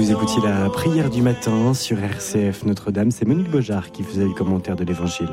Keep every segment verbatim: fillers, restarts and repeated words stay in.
Vous écoutiez la prière du matin sur R C F Notre-Dame. C'est Monique Beaujard qui faisait le commentaire de l'Évangile.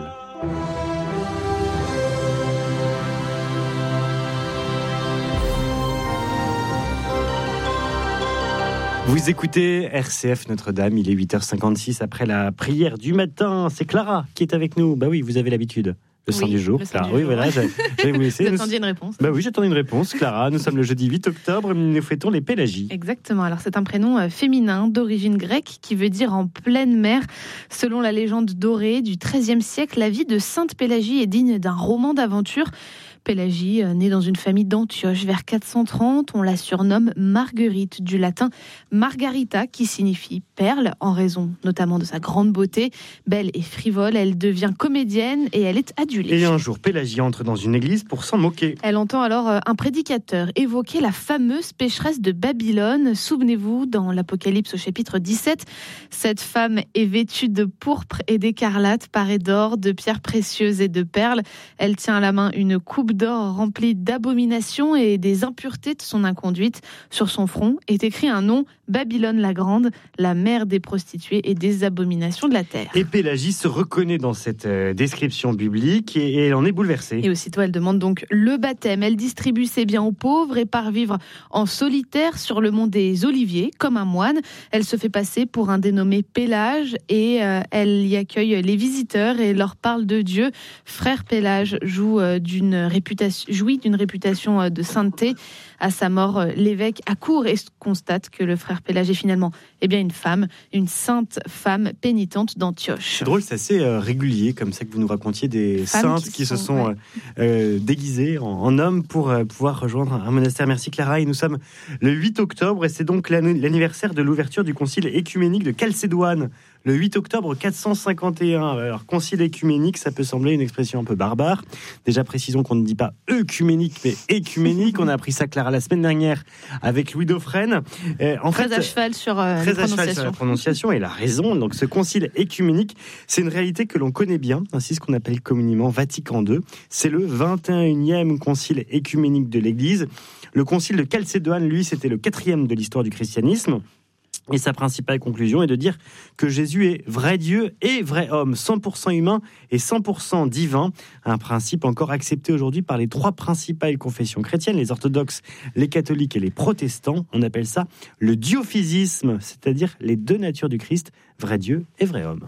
Vous écoutez R C F Notre-Dame, il est huit heures cinquante-six après la prière du matin. C'est Clara qui est avec nous. Bah oui, vous avez l'habitude. Le oui, sang du jour. Le sang Clara. du oui, jour. voilà, j'ai, j'ai vous laissé. Vous attendiez une réponse. Bah oui, j'attends une réponse, Clara. Nous sommes le jeudi huit octobre, nous fêtons les Pélagies. Exactement. Alors, c'est un prénom euh, féminin d'origine grecque qui veut dire en pleine mer. Selon la légende dorée du treizième siècle, la vie de Sainte Pélagie est digne d'un roman d'aventure. Pélagie, née dans une famille d'Antioche vers quatre cent trente, on la surnomme Marguerite, du latin Margarita, qui signifie perle, en raison notamment de sa grande beauté. Belle et frivole, elle devient comédienne et elle est adulée. Et un jour, Pélagie entre dans une église pour s'en moquer. Elle entend alors un prédicateur évoquer la fameuse pécheresse de Babylone. Souvenez-vous, dans l'Apocalypse au chapitre dix-sept, cette femme est vêtue de pourpre et d'écarlate, parée d'or, de pierres précieuses et de perles. Elle tient à la main une coupe d'or remplie d'abominations et des impuretés de son inconduite. Sur son front est écrit un nom, Babylone la Grande, la mère des prostituées et des abominations de la terre. Et Pélagie se reconnaît dans cette euh, description biblique et, et elle en est bouleversée. Et aussitôt, elle demande donc le baptême. Elle distribue ses biens aux pauvres et part vivre en solitaire sur le mont des Oliviers, comme un moine. Elle se fait passer pour un dénommé Pélage et euh, elle y accueille les visiteurs et leur parle de Dieu. Frère Pélage joue euh, d'une réputation, jouit d'une réputation euh, de sainteté. À sa mort, euh, l'évêque accourt et constate que le frère Pélage est finalement eh bien, une femme, une sainte femme pénitente d'Antioche. C'est drôle, c'est assez euh, régulier, comme ça que vous nous racontiez des Femmes saintes qui qui, se sont, sont ouais. euh, euh, déguisées en, en hommes pour euh, pouvoir rejoindre un monastère. Merci Clara. Et nous sommes le huit octobre et c'est donc l'anniversaire de l'ouverture du concile écuménique de Chalcédoine. Le huit octobre quatre cent cinquante et un. Alors, concile écuménique, ça peut sembler une expression un peu barbare. Déjà, précisons qu'on ne dit pas œcuménique, mais écuménique. On a appris ça, Clara, la semaine dernière avec Louis Dauphren. Euh, en Très fait, à cheval sur euh, très la à cheval prononciation. sur la prononciation et la raison. Donc, ce concile écuménique, c'est une réalité que l'on connaît bien, ainsi ce qu'on appelle communément Vatican deux. C'est le vingt et unième concile écuménique de l'Église. Le concile de Chalcédoine, lui, c'était le quatrième de l'histoire du christianisme. Et sa principale conclusion est de dire que Jésus est vrai Dieu et vrai homme, cent pour cent humain et cent pour cent divin. Un principe encore accepté aujourd'hui par les trois principales confessions chrétiennes, les orthodoxes, les catholiques et les protestants. On appelle ça le diophysisme, c'est-à-dire les deux natures du Christ, vrai Dieu et vrai homme.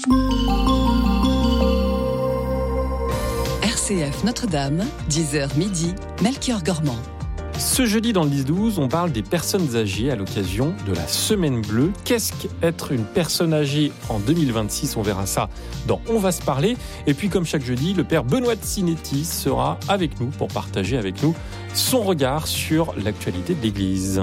R C F Notre-Dame, dix heures midi, Melchior Gormand. Ce jeudi dans le dix douze, on parle des personnes âgées à l'occasion de la Semaine Bleue. Qu'est-ce qu'être une personne âgée en deux mille vingt-six ? On verra ça dans On va se parler. Et puis comme chaque jeudi, le père Benoît de Sinetti sera avec nous pour partager avec nous son regard sur l'actualité de l'Église.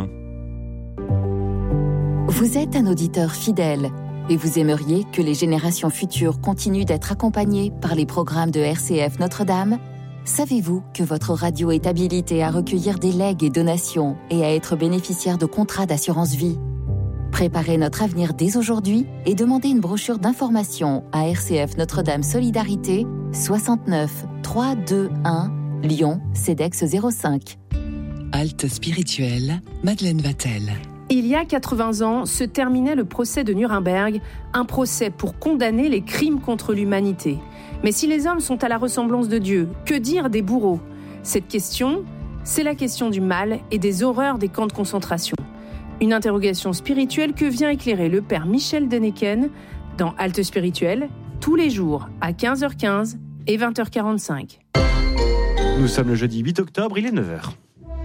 Vous êtes un auditeur fidèle et vous aimeriez que les générations futures continuent d'être accompagnées par les programmes de R C F Notre-Dame ? Savez-vous que votre radio est habilitée à recueillir des legs et donations et à être bénéficiaire de contrats d'assurance vie ? Préparez notre avenir dès aujourd'hui et demandez une brochure d'information à R C F Notre-Dame Solidarité, soixante-neuf trois cent vingt-et-un, Lyon, CEDEX zéro cinq. Halte spirituelle, Madeleine Vatel. Il y a quatre-vingts ans, se terminait le procès de Nuremberg, un procès pour condamner les crimes contre l'humanité. Mais si les hommes sont à la ressemblance de Dieu, que dire des bourreaux ? Cette question, c'est la question du mal et des horreurs des camps de concentration. Une interrogation spirituelle que vient éclairer le père Michel Deneken dans Halte spirituelle, tous les jours à quinze heures quinze et vingt heures quarante-cinq. Nous sommes le jeudi huit octobre, il est neuf heures.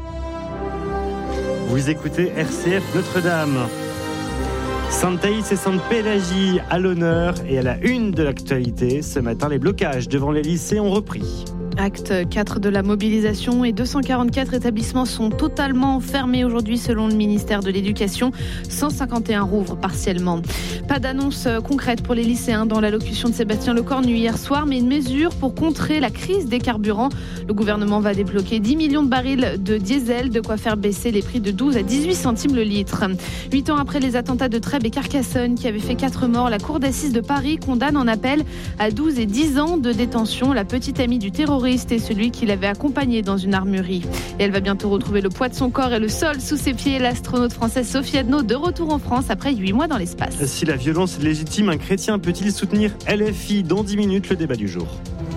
Vous écoutez R C F Notre-Dame. Sainte Thaïs et Sainte Pélagie à l'honneur et à la une de l'actualité. Ce matin, les blocages devant les lycées ont repris. Acte quatre de la mobilisation et deux cent quarante-quatre établissements sont totalement fermés aujourd'hui selon le ministère de l'Éducation. cent cinquante et un rouvrent partiellement. Pas d'annonce concrète pour les lycéens dans l'allocution de Sébastien Lecornu hier soir, mais une mesure pour contrer la crise des carburants. Le gouvernement va débloquer dix millions de barils de diesel, de quoi faire baisser les prix de douze à dix-huit centimes le litre. Huit ans après les attentats de Trèbes et Carcassonne qui avaient fait quatre morts, la cour d'assises de Paris condamne en appel à douze et dix ans de détention la petite amie du terroriste touriste et celui qui l'avait accompagné dans une armurerie. Et elle va bientôt retrouver le poids de son corps et le sol sous ses pieds. L'astronaute française Sophie Adno de retour en France après huit mois dans l'espace. Si la violence est légitime, un chrétien peut-il soutenir L F I? Dans dix minutes, le débat du jour.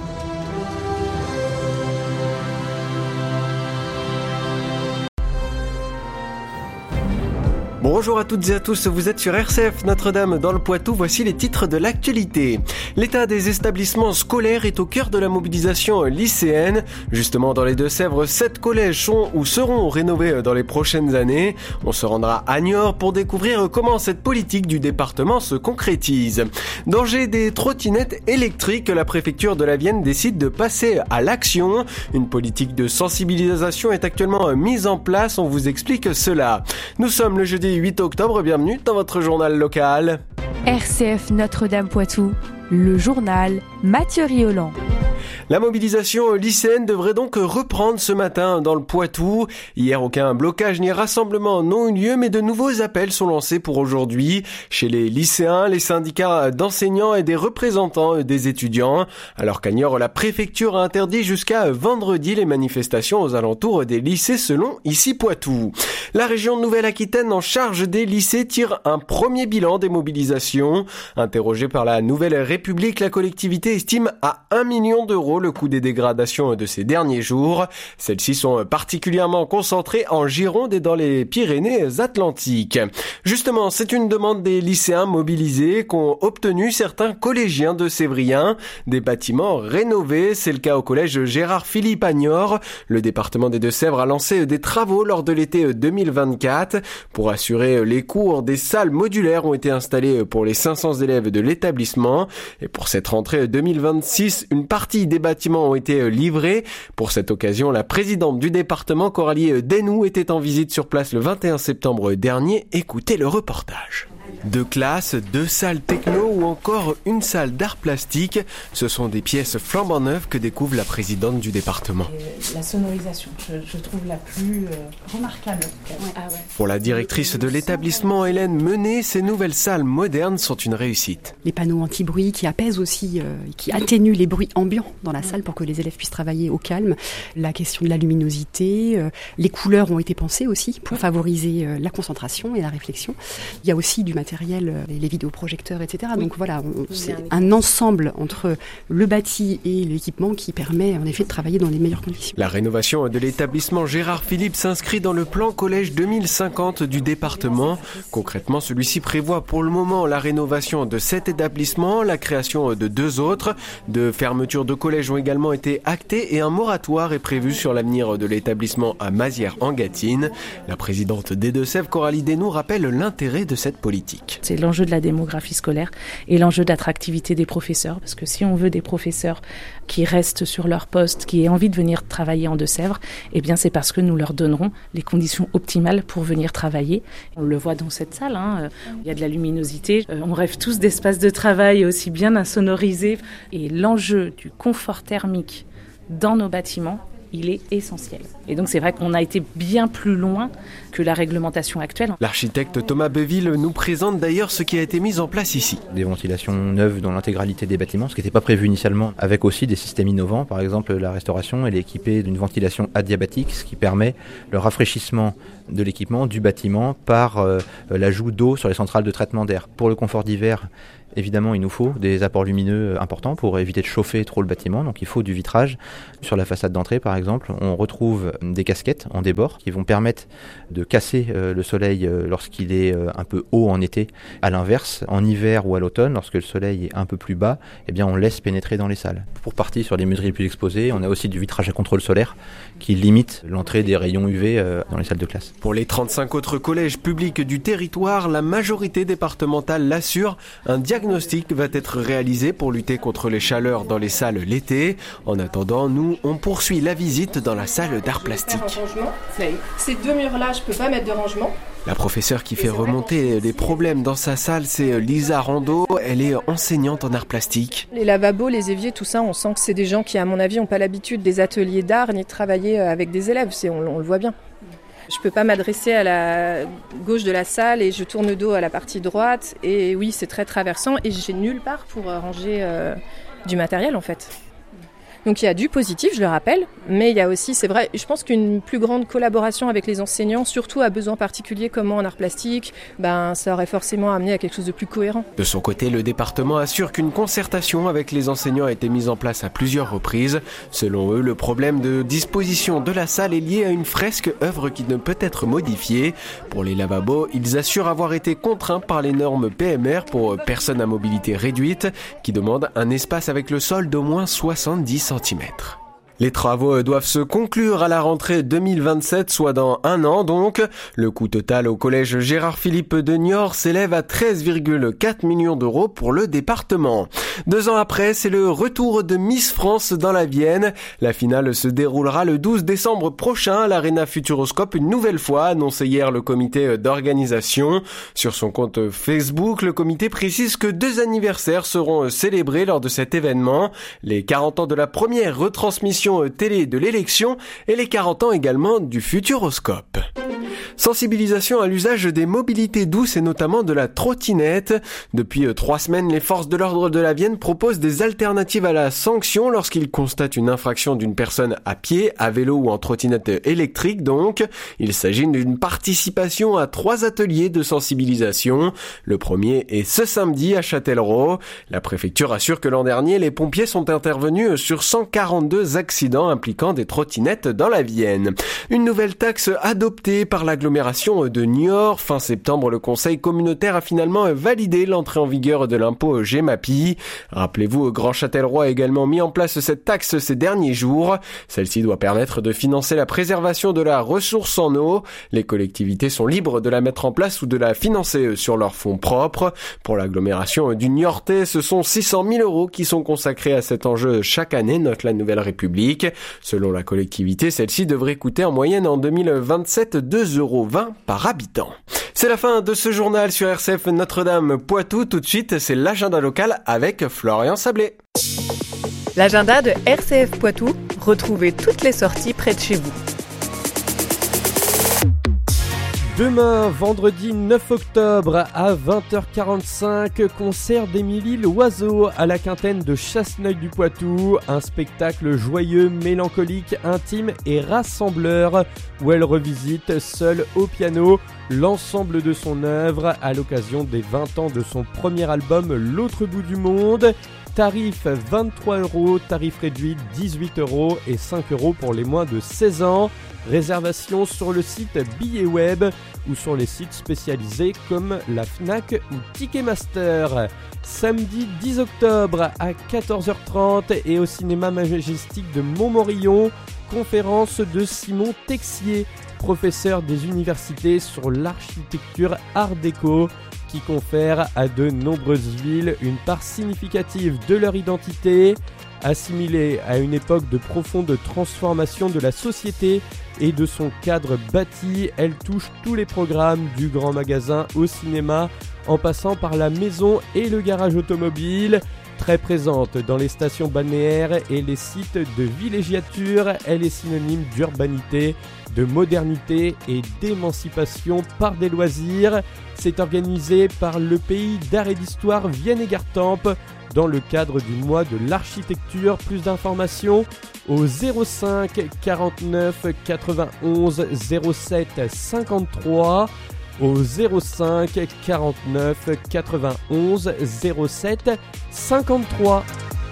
Bonjour à toutes et à tous, vous êtes sur R C F Notre-Dame dans le Poitou, voici les titres de l'actualité. L'état des établissements scolaires est au cœur de la mobilisation lycéenne. Justement, dans les Deux-Sèvres, sept collèges sont ou seront rénovés dans les prochaines années. On se rendra à Niort pour découvrir comment cette politique du département se concrétise. Danger des trottinettes électriques, la préfecture de la Vienne décide de passer à l'action. Une politique de sensibilisation est actuellement mise en place, on vous explique cela. Nous sommes le jeudi huit octobre, bienvenue dans votre journal local. R C F Notre-Dame Poitou, le journal Mathieu Rioland. La mobilisation lycéenne devrait donc reprendre ce matin dans le Poitou. Hier, aucun blocage ni rassemblement n'ont eu lieu, mais de nouveaux appels sont lancés pour aujourd'hui. Chez les lycéens, les syndicats d'enseignants et des représentants des étudiants. Alors qu'à Niort, la préfecture a interdit jusqu'à vendredi les manifestations aux alentours des lycées selon Ici Poitou. La région de Nouvelle-Aquitaine en charge des lycées tire un premier bilan des mobilisations. Interrogée par la Nouvelle République, la collectivité estime à un million d'euros le coût des dégradations de ces derniers jours. Celles-ci sont particulièrement concentrées en Gironde et dans les Pyrénées-Atlantiques. Justement, c'est une demande des lycéens mobilisés qu'ont obtenu certains collégiens de Sévrien. Des bâtiments rénovés, c'est le cas au collège Gérard-Philippe à Niort. Le département des Deux-Sèvres a lancé des travaux lors de l'été deux mille vingt-quatre. Pour assurer les cours, des salles modulaires ont été installées pour les cinq cents élèves de l'établissement. Et pour cette rentrée deux mille vingt-six, une partie des bâtiments ont été livrés. Pour cette occasion, la présidente du département, Coralie Denou, était en visite sur place le vingt et un septembre dernier. Écoutez le reportage. Deux classes, deux salles techno ou encore une salle d'art plastique. Ce sont des pièces flambant neuves que découvre la présidente du département. Et la sonorisation, je, je trouve la plus euh, remarquable. Ouais. Ah ouais. Pour la directrice de l'établissement, Hélène Menet, ces nouvelles salles modernes sont une réussite. Les panneaux anti-bruit qui apaisent aussi, euh, qui atténuent les bruits ambiants dans la salle pour que les élèves puissent travailler au calme. La question de la luminosité, euh, les couleurs ont été pensées aussi pour favoriser euh, la concentration et la réflexion. Il y a aussi du matériel, les vidéoprojecteurs, et cetera. Oui. Donc voilà, on, c'est un ensemble entre le bâti et l'équipement qui permet en effet de travailler dans les meilleures conditions. La rénovation de l'établissement Gérard Philippe s'inscrit dans le plan collège deux mille cinquante du département. Concrètement, celui-ci prévoit pour le moment la rénovation de cet établissement, la création de deux autres. De fermetures de collèges ont également été actées et un moratoire est prévu sur l'avenir de l'établissement à Mazières-en-Gâtine. La présidente des Deux-Sèvres, Coralie Denou, rappelle l'intérêt de cette politique. C'est l'enjeu de la démographie scolaire et l'enjeu de l'attractivité des professeurs, parce que si on veut des professeurs qui restent sur leur poste, qui aient envie de venir travailler en Deux-Sèvres, eh bien c'est parce que nous leur donnerons les conditions optimales pour venir travailler. On le voit dans cette salle, hein, il y a de la luminosité, on rêve tous d'espaces de travail aussi bien insonorisés, et l'enjeu du confort thermique dans nos bâtiments, il est essentiel. Et donc c'est vrai qu'on a été bien plus loin que la réglementation actuelle. L'architecte Thomas Beville nous présente d'ailleurs ce qui a été mis en place ici. Des ventilations neuves dans l'intégralité des bâtiments, ce qui n'était pas prévu initialement, avec aussi des systèmes innovants. Par exemple, la restauration, elle est équipée d'une ventilation adiabatique, ce qui permet le rafraîchissement de l'équipement, du bâtiment, par euh, l'ajout d'eau sur les centrales de traitement d'air. Pour le confort d'hiver, évidemment, il nous faut des apports lumineux importants pour éviter de chauffer trop le bâtiment. Donc il faut du vitrage. Sur la façade d'entrée, par exemple, on retrouve des casquettes en débord qui vont permettre de casser euh, le soleil euh, lorsqu'il est euh, un peu haut en été. À l'inverse, en hiver ou à l'automne, lorsque le soleil est un peu plus bas, eh bien on laisse pénétrer dans les salles. Pour partir sur les menuiseries les plus exposées, on a aussi du vitrage à contrôle solaire qui limite l'entrée des rayons U V euh, dans les salles de classe. Pour les trente-cinq autres collèges publics du territoire, la majorité départementale l'assure, un diagnostic va être réalisé pour lutter contre les chaleurs dans les salles l'été. En attendant, nous, on poursuit la visite dans la salle d'art plastique. Ces deux murs-là, je peux pas mettre de rangement. La professeure qui fait remonter les problèmes dans sa salle, c'est Lisa Rondeau. Elle est enseignante en art plastique. Les lavabos, les éviers, tout ça, on sent que c'est des gens qui, à mon avis, n'ont pas l'habitude des ateliers d'art ni de travailler avec des élèves. C'est, on, on le voit bien. Je ne peux pas m'adresser à la gauche de la salle et je tourne le dos à la partie droite. Et oui, c'est très traversant et j'ai nulle part pour ranger euh, du matériel en fait. Donc il y a du positif, je le rappelle, mais il y a aussi, c'est vrai, je pense qu'une plus grande collaboration avec les enseignants, surtout à besoins particuliers comme moi en art plastique, ben, ça aurait forcément amené à quelque chose de plus cohérent. De son côté, le département assure qu'une concertation avec les enseignants a été mise en place à plusieurs reprises. Selon eux, le problème de disposition de la salle est lié à une fresque, œuvre qui ne peut être modifiée. Pour les lavabos, ils assurent avoir été contraints par les normes P M R pour personnes à mobilité réduite, qui demandent un espace avec le sol d'au moins soixante-dix centimètres. Les travaux doivent se conclure à la rentrée deux mille vingt-sept, soit dans un an donc. Le coût total au collège Gérard-Philippe de Niort s'élève à treize virgule quatre millions d'euros pour le département. Deux ans après, c'est le retour de Miss France dans la Vienne. La finale se déroulera le douze décembre prochain à l'Arena Futuroscope, une nouvelle fois, annoncé hier le comité d'organisation. Sur son compte Facebook, le comité précise que deux anniversaires seront célébrés lors de cet événement. Les quarante ans de la première retransmission télé de l'élection et les quarante ans également du Futuroscope. Sensibilisation à l'usage des mobilités douces et notamment de la trottinette. Depuis trois semaines, les forces de l'ordre de la Vienne proposent des alternatives à la sanction lorsqu'ils constatent une infraction d'une personne à pied, à vélo ou en trottinette électrique donc. Il s'agit d'une participation à trois ateliers de sensibilisation. Le premier est ce samedi à Châtellerault. La préfecture assure que l'an dernier, les pompiers sont intervenus sur cent quarante-deux accidents impliquant des trottinettes dans la Vienne. Une nouvelle taxe adoptée par l'agglomération de Niort. Fin septembre, le conseil communautaire a finalement validé l'entrée en vigueur de l'impôt Gemapi. Rappelez-vous, Grand Châtellerault a également mis en place cette taxe ces derniers jours. Celle-ci doit permettre de financer la préservation de la ressource en eau. Les collectivités sont libres de la mettre en place ou de la financer sur leurs fonds propres. Pour l'agglomération du Niortais, ce sont six cent mille euros qui sont consacrés à cet enjeu chaque année, note la Nouvelle République. Selon la collectivité, celle-ci devrait coûter en moyenne en deux mille vingt-sept deux euros vingt par habitant. C'est la fin de ce journal sur R C F Notre-Dame Poitou. Tout de suite, c'est l'agenda local avec Florian Sablé. L'agenda de R C F Poitou, retrouvez toutes les sorties près de chez vous. Demain, vendredi neuf octobre à vingt heures quarante-cinq, concert d'Émilie Loiseau à la Quintaine de Chasseneuil-du-Poitou. Un spectacle joyeux, mélancolique, intime et rassembleur où elle revisite seule au piano l'ensemble de son œuvre à l'occasion des vingt ans de son premier album L'autre bout du monde. Tarif vingt-trois euros, tarif réduit dix-huit euros et cinq euros pour les moins de seize ans. Réservation sur le site Billets Web ou sur les sites spécialisés comme la Fnac ou Ticketmaster. Samedi dix octobre à quatorze heures trente et au cinéma Majestic de Montmorillon, conférence de Simon Texier, professeur des universités sur l'architecture art déco, qui confère à de nombreuses villes une part significative de leur identité. Assimilée à une époque de profonde transformation de la société et de son cadre bâti, elle touche tous les programmes du grand magasin au cinéma, en passant par la maison et le garage automobile. Très présente dans les stations balnéaires et les sites de villégiature, elle est synonyme d'urbanité, de modernité et d'émancipation par des loisirs. C'est organisé par le pays d'art et d'histoire Vienne et Gartempe dans le cadre du mois de l'architecture. Plus d'informations au zéro cinq quarante-neuf quatre-vingt-onze zéro sept cinquante-trois, au zéro cinq quarante-neuf quatre-vingt-onze zéro sept cinquante-trois.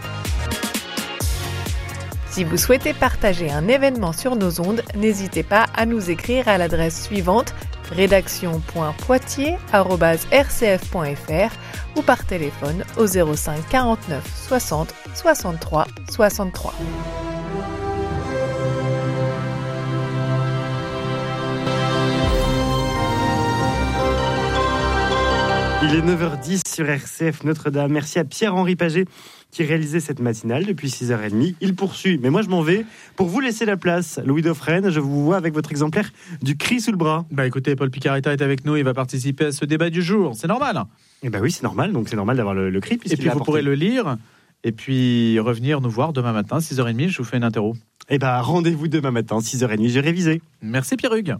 Si vous souhaitez partager un événement sur nos ondes, n'hésitez pas à nous écrire à l'adresse suivante rédaction point poitiers arobase r c f point f r ou par téléphone au zéro cinq quarante-neuf soixante soixante-trois soixante-trois. Il est neuf heures dix sur R C F Notre-Dame. Merci à Pierre-Henri Paget qui réalisait cette matinale depuis six heures trente. Il poursuit, mais moi je m'en vais. Pour vous laisser la place, Louis Dauphren, je vous vois avec votre exemplaire du Cri sous le bras. Bah écoutez, Paul Picaretta est avec nous, il va participer à ce débat du jour, c'est normal. Eh bah oui, c'est normal, donc c'est normal d'avoir le, le Cri. Et puis vous pourrez le lire, et puis revenir nous voir demain matin, six heures trente, je vous fais une interro. Eh bah rendez-vous demain matin, six heures trente, j'ai révisé. Merci Pierre Hugues.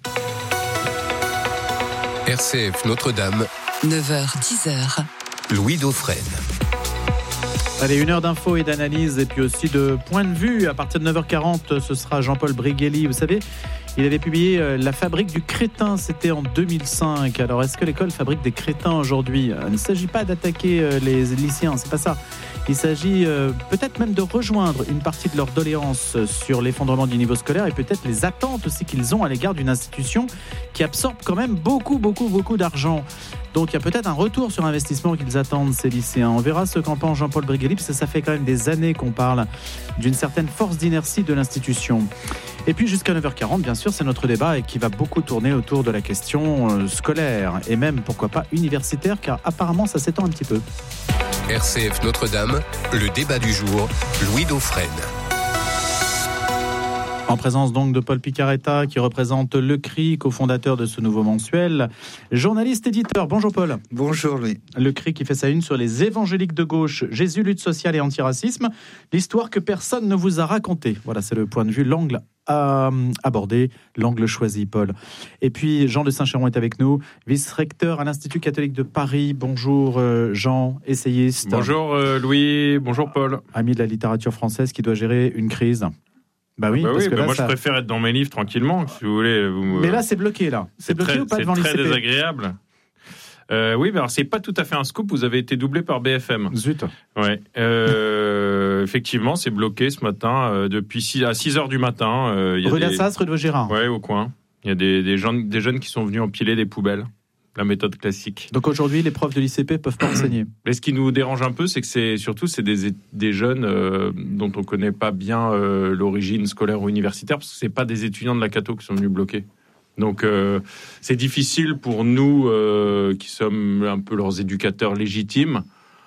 R C F Notre-Dame, neuf heures dix. Louis Dauphren. Allez, une heure d'infos et d'analyse et puis aussi de point de vue. À partir de neuf heures quarante, ce sera Jean-Paul Brigelli. Vous savez, il avait publié La fabrique du crétin, c'était en deux mille cinq. Alors, est-ce que l'école fabrique des crétins aujourd'hui ? Il ne s'agit pas d'attaquer les lycéens, c'est pas ça. Il s'agit euh, peut-être même de rejoindre une partie de leurs doléances sur l'effondrement du niveau scolaire et peut-être les attentes aussi qu'ils ont à l'égard d'une institution qui absorbe quand même beaucoup, beaucoup, beaucoup d'argent. Donc il y a peut-être un retour sur investissement qu'ils attendent, ces lycéens. On verra ce qu'en pense Jean-Paul Brigelli, parce que ça fait quand même des années qu'on parle d'une certaine force d'inertie de l'institution. Et puis jusqu'à neuf heures quarante, bien sûr, c'est notre débat et qui va beaucoup tourner autour de la question scolaire et même, pourquoi pas, universitaire, car apparemment ça s'étend un petit peu. R C F Notre-Dame, le débat du jour, Louis Dauphren. En présence donc de Paul Picaretta, qui représente le C R I, cofondateur de ce nouveau mensuel. Journaliste éditeur, bonjour Paul. Bonjour Louis. Le C R I qui fait sa une sur les évangéliques de gauche, Jésus, lutte sociale et antiracisme, l'histoire que personne ne vous a racontée. Voilà, c'est le point de vue, l'angle à aborder, l'angle choisi, Paul. Et puis Jean de Saint-Chéron est avec nous, vice-recteur à l'Institut catholique de Paris. Bonjour Jean, essayiste. Bonjour Louis, bonjour Paul. Ami de la littérature française qui doit gérer une crise. Bah oui, bah parce oui, que bah là, moi ça... je préfère être dans mes livres tranquillement, si vous voulez. Vous me... Mais là c'est bloqué là. C'est, c'est bloqué très, ou pas c'est devant l'I C P ? C'est très désagréable. Euh, oui, mais alors c'est pas tout à fait un scoop. Vous avez été doublé par B F M. Zut. Ouais. Euh, effectivement, c'est bloqué ce matin euh, depuis six, à six heures du matin. Euh, y a rue des... d'Assas, rue de Vaugirard. Ouais, au coin. Il y a des, des, gens, des jeunes qui sont venus empiler des poubelles. La méthode classique. Donc aujourd'hui, les profs de l'I C P peuvent pas enseigner. Mais ce qui nous dérange un peu, c'est que c'est surtout c'est des, des jeunes euh, dont on connaît pas bien euh, l'origine scolaire ou universitaire, parce que c'est pas des étudiants de la Cato qui sont venus bloquer. Donc euh, c'est difficile pour nous, euh, qui sommes un peu leurs éducateurs légitimes,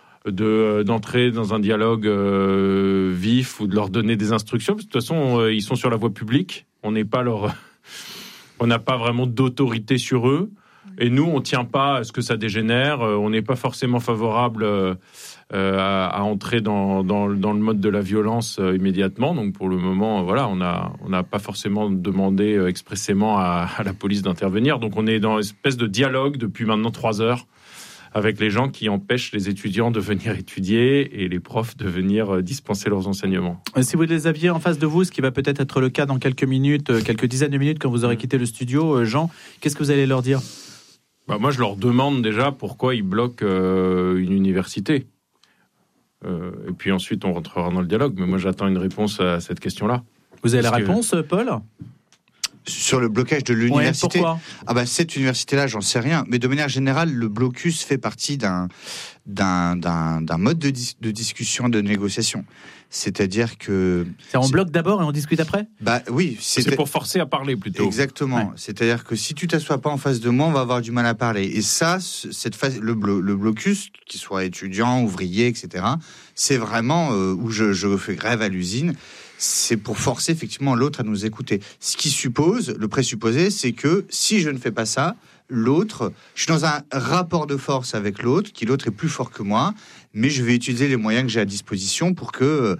de d'entrer dans un dialogue euh, vif ou de leur donner des instructions. Parce que de toute façon, euh, ils sont sur la voie publique. On n'est pas leur, on n'a pas vraiment d'autorité sur eux. Et nous, on ne tient pas à ce que ça dégénère. On n'est pas forcément favorable euh, à, à entrer dans, dans, dans le mode de la violence euh, immédiatement. Donc, pour le moment, voilà, on n'a on n'a pas forcément demandé euh, expressément à, à la police d'intervenir. Donc, on est dans une espèce de dialogue depuis maintenant trois heures avec les gens qui empêchent les étudiants de venir étudier et les profs de venir euh, dispenser leurs enseignements. Si vous les aviez en face de vous, ce qui va peut-être être le cas dans quelques minutes, quelques dizaines de minutes quand vous aurez quitté le studio, Jean, qu'est-ce que vous allez leur dire ? Bah moi, je leur demande déjà pourquoi ils bloquent euh, une université. Euh, et puis ensuite, on rentrera dans le dialogue. Mais moi, j'attends une réponse à cette question-là. Vous avez Parce la que... réponse, Paul ? Sur le blocage de l'université. Ouais, pourquoi ? Ah bah cette université-là, j'en sais rien. Mais de manière générale, le blocus fait partie d'un d'un d'un, d'un mode de, dis- de discussion, de négociation. C'est-à-dire que c'est on bloque d'abord et on discute après. Bah oui, c'est, c'est pour forcer à parler plutôt. Exactement. Ouais. C'est-à-dire que si tu t'assois pas en face de moi, on va avoir du mal à parler. Et ça, cette phase, le, blo- le blocus, qu'il soit étudiant, ouvrier, et cetera, c'est vraiment euh, où je, je fais grève à l'usine. C'est pour forcer effectivement l'autre à nous écouter. Ce qui suppose, le présupposé, c'est que si je ne fais pas ça, l'autre, je suis dans un rapport de force avec l'autre, qui l'autre est plus fort que moi, mais je vais utiliser les moyens que j'ai à disposition pour que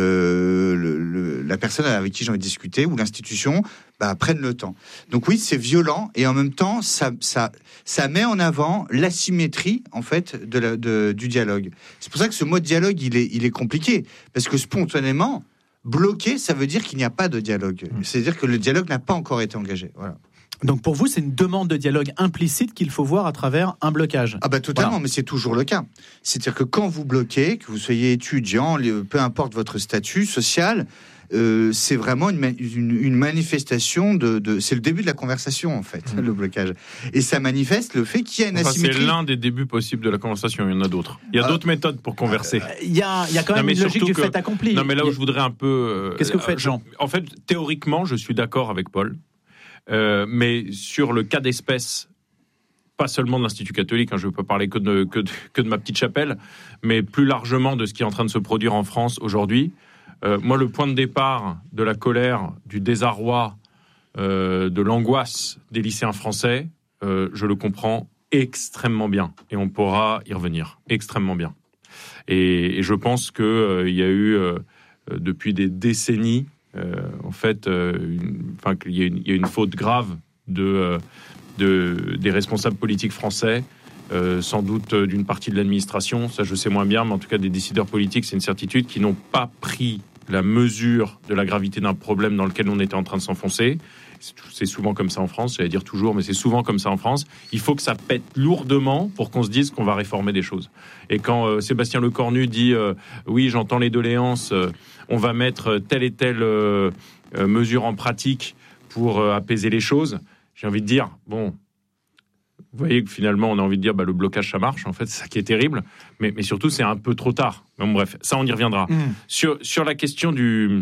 euh, le, le, la personne avec qui j'ai envie de discuter ou l'institution bah, prenne le temps. Donc oui, c'est violent et en même temps, ça, ça, ça met en avant l'asymétrie en fait de la, de, du dialogue. C'est pour ça que ce mot dialogue, il est, il est compliqué parce que spontanément, bloqué, ça veut dire qu'il n'y a pas de dialogue. C'est-à-dire que le dialogue n'a pas encore été engagé. Voilà. Donc pour vous, c'est une demande de dialogue implicite qu'il faut voir à travers un blocage. Ah bah totalement, voilà. Mais c'est toujours le cas. C'est-à-dire que quand vous bloquez, que vous soyez étudiant, peu importe votre statut social, euh, c'est vraiment une, une, une manifestation de, de... C'est le début de la conversation, en fait, mmh. le blocage. Et ça manifeste le fait qu'il y a une enfin, asymétrie. C'est l'un des débuts possibles de la conversation, il y en a d'autres. Il y a euh, d'autres méthodes pour converser. Il y a, il y a quand même non, une logique du que, fait accompli. Non mais là où je voudrais un peu... Euh, Qu'est-ce que vous faites, Jean ? En fait, théoriquement, je suis d'accord avec Paul. Euh, mais sur le cas d'espèce, pas seulement de l'Institut catholique, hein, je ne veux pas parler que de, que, de, que de ma petite chapelle, mais plus largement de ce qui est en train de se produire en France aujourd'hui. Euh, moi, le point de départ de la colère, du désarroi, euh, de l'angoisse des lycéens français, euh, je le comprends extrêmement bien. Et on pourra y revenir extrêmement bien. Et, et je pense qu'il euh, y a eu, euh, depuis des décennies, Euh, en fait, euh, une, enfin, qu'il y a une, il y a une faute grave de, euh, de, des responsables politiques français euh, sans doute euh, d'une partie de l'administration, ça je sais moins bien, mais en tout cas des décideurs politiques, c'est une certitude, qui n'ont pas pris la mesure de la gravité d'un problème dans lequel on était en train de s'enfoncer. C'est souvent comme ça en France, j'allais dire toujours, mais c'est souvent comme ça en France. Il faut que ça pète lourdement pour qu'on se dise qu'on va réformer des choses. Et quand euh, Sébastien Lecornu dit euh, « oui, j'entends les doléances, euh, on va mettre telle et telle euh, euh, mesure en pratique pour euh, apaiser les choses », j'ai envie de dire « bon, vous voyez que finalement, on a envie de dire bah, le blocage, ça marche, en fait, c'est ça qui est terrible, mais, mais surtout, c'est un peu trop tard. » Bon, bref, ça, on y reviendra. Mmh. Sur, sur la question du,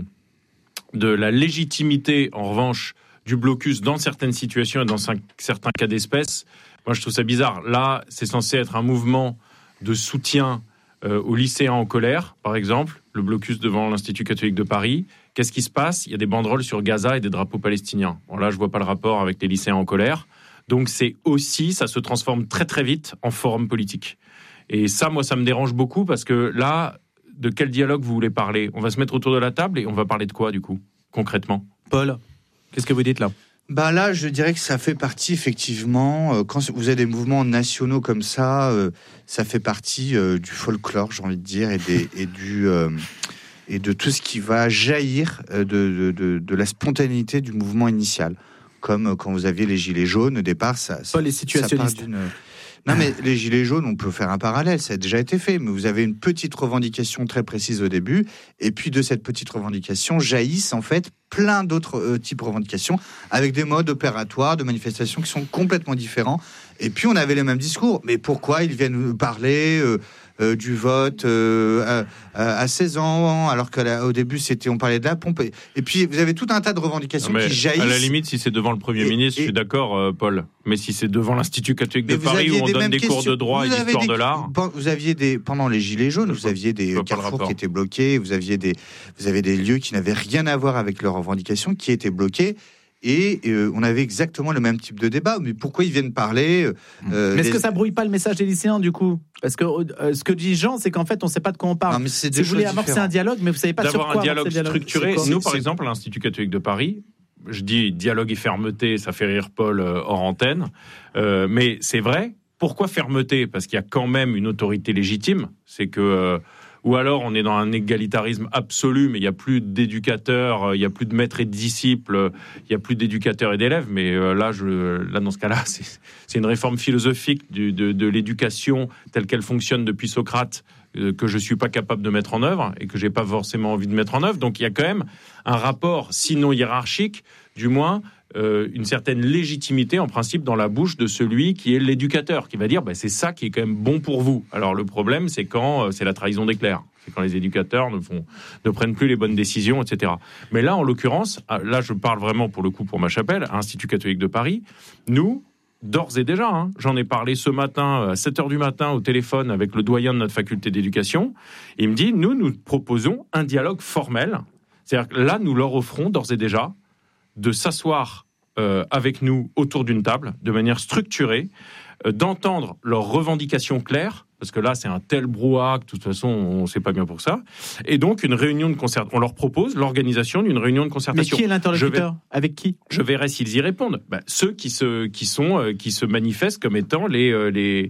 de la légitimité, en revanche, du blocus dans certaines situations et dans cinq, certains cas d'espèce, moi je trouve ça bizarre. Là, c'est censé être un mouvement de soutien euh, aux lycéens en colère, par exemple, le blocus devant l'Institut catholique de Paris. Qu'est-ce qui se passe ? Il y a des banderoles sur Gaza et des drapeaux palestiniens. Bon, là, je vois pas le rapport avec les lycéens en colère. Donc c'est aussi, ça se transforme très très vite en forum politique. Et ça, moi, ça me dérange beaucoup parce que là, de quel dialogue vous voulez parler ? On va se mettre autour de la table et on va parler de quoi, du coup, concrètement ? Paul ? Qu'est-ce que vous dites là ? Bah là, je dirais que ça fait partie effectivement. Euh, quand vous avez des mouvements nationaux comme ça, euh, ça fait partie euh, du folklore, j'ai envie de dire, et, des, et du euh, et de tout ce qui va jaillir euh, de, de, de la spontanéité du mouvement initial. Comme euh, quand vous aviez les gilets jaunes au départ, ça. ça Pas les situationnistes. Ça part d'une... Non, mais les gilets jaunes, on peut faire un parallèle, ça a déjà été fait, mais vous avez une petite revendication très précise au début, et puis de cette petite revendication jaillissent en fait plein d'autres euh, types de revendications, avec des modes opératoires de manifestation qui sont complètement différents. Et puis on avait les mêmes discours, mais pourquoi ils viennent nous parler euh, euh, du vote euh, à, à seize ans, alors qu'au début c'était on parlait de la pompe. Et puis vous avez tout un tas de revendications qui jaillissent. À la limite, si c'est devant le Premier et, ministre, et, je suis d'accord, euh, Paul. Mais si c'est devant l'Institut catholique de Paris où on donne des cours de droit et d'histoire de l'art, vous aviez des pendant les gilets jaunes, vous aviez des carrefours qui étaient bloqués, vous aviez des vous avez des lieux qui n'avaient rien à voir avec leurs revendications qui étaient bloqués. Et euh, on avait exactement le même type de débat. Mais pourquoi ils viennent parler euh, Mais est-ce les... que ça brouille pas le message des lycéens du coup ? Parce que euh, ce que dit Jean, c'est qu'en fait, on ne sait pas de quoi on parle. Non, mais c'est si vous voulez amorcer différents. un dialogue, mais vous ne savez pas D'avoir sur quoi un dialogue dialogue. structuré. Nous, par exemple, à l'Institut catholique de Paris, je dis dialogue et fermeté, ça fait rire Paul euh, hors antenne. Euh, mais c'est vrai. Pourquoi fermeté ? Parce qu'il y a quand même une autorité légitime. C'est que... Euh, ou alors on est dans un égalitarisme absolu, mais il n'y a plus d'éducateurs, il n'y a plus de maîtres et de disciples, il n'y a plus d'éducateurs et d'élèves. Mais là, je, là dans ce cas-là, c'est, c'est une réforme philosophique du, de, de l'éducation telle qu'elle fonctionne depuis Socrate, euh, que je ne suis pas capable de mettre en œuvre et que je n'ai pas forcément envie de mettre en œuvre. Donc il y a quand même un rapport, sinon hiérarchique, du moins... Euh, une certaine légitimité en principe dans la bouche de celui qui est l'éducateur, qui va dire bah, c'est ça qui est quand même bon pour vous. Alors le problème c'est quand euh, c'est la trahison des clercs, c'est quand les éducateurs ne, font, ne prennent plus les bonnes décisions, et cetera. Mais là en l'occurrence, là je parle vraiment pour le coup pour ma chapelle, à Institut catholique de Paris, nous d'ores et déjà, hein, j'en ai parlé ce matin à sept heures du matin au téléphone avec le doyen de notre faculté d'éducation, et il me dit nous nous proposons un dialogue formel, c'est-à-dire que là nous leur offrons d'ores et déjà de s'asseoir euh, avec nous autour d'une table, de manière structurée, euh, d'entendre leurs revendications claires, parce que là, c'est un tel brouhaha que de toute façon, on ne sait pas bien pour ça, et donc une réunion de concertation. On leur propose l'organisation d'une réunion de concertation. Mais qui est l'interlocuteur ? Vais... Avec qui ? Je verrai s'ils y répondent. Ben, ceux qui se, qui, sont, euh, qui se manifestent comme étant les... Euh, les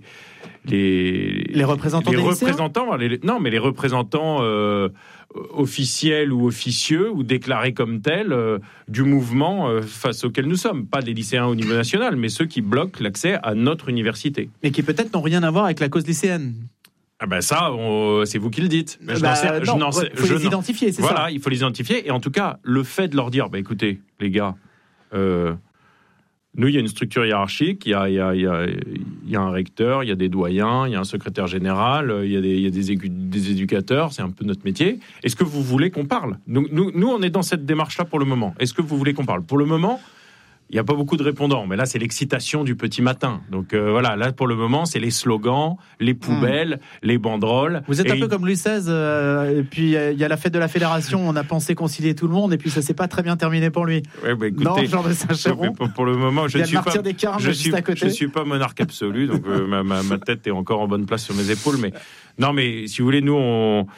Les, les représentants les des représentants, les, non, mais les représentants euh, officiels ou officieux ou déclarés comme tels euh, du mouvement euh, face auquel nous sommes. Pas des lycéens au niveau national, mais ceux qui bloquent l'accès à notre université. Mais qui peut-être n'ont rien à voir avec la cause lycéenne. Ah ben ça, on, c'est vous qui le dites. Mais je bah, n'en sais, non, je n'en sais, faut je les n'en... identifier, c'est voilà, ça. Voilà, il faut les identifier. Et en tout cas, le fait de leur dire, bah, écoutez, les gars, euh, nous, il y a une structure hiérarchique, il y a, il y a, il y a, il y a un recteur, il y a des doyens, il y a un secrétaire général, il y a des, il y a des, égu- des éducateurs, c'est un peu notre métier. Est-ce que vous voulez qu'on parle ? nous, nous, nous, on est dans cette démarche-là pour le moment. Est-ce que vous voulez qu'on parle ? Pour le moment, il n'y a pas beaucoup de répondants, mais là, c'est l'excitation du petit matin. Donc euh, voilà, là, pour le moment, c'est les slogans, les poubelles, mmh. les banderoles. Vous êtes et un peu comme Louis seize, euh, et puis il euh, y a la fête de la Fédération, on a pensé concilier tout le monde, et puis ça s'est pas très bien terminé pour lui. Ouais, bah, écoutez, non, Jean de Saint-Chéron. Pour, pour le moment, je ne suis, je suis, je suis pas monarque absolu, donc euh, ma, ma, ma tête est encore en bonne place sur mes épaules. Mais non, mais si vous voulez, nous, on...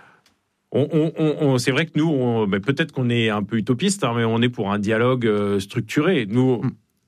On, on, on, c'est vrai que nous, on, ben peut-être qu'on est un peu utopiste, hein, mais on est pour un dialogue euh, structuré. Nous,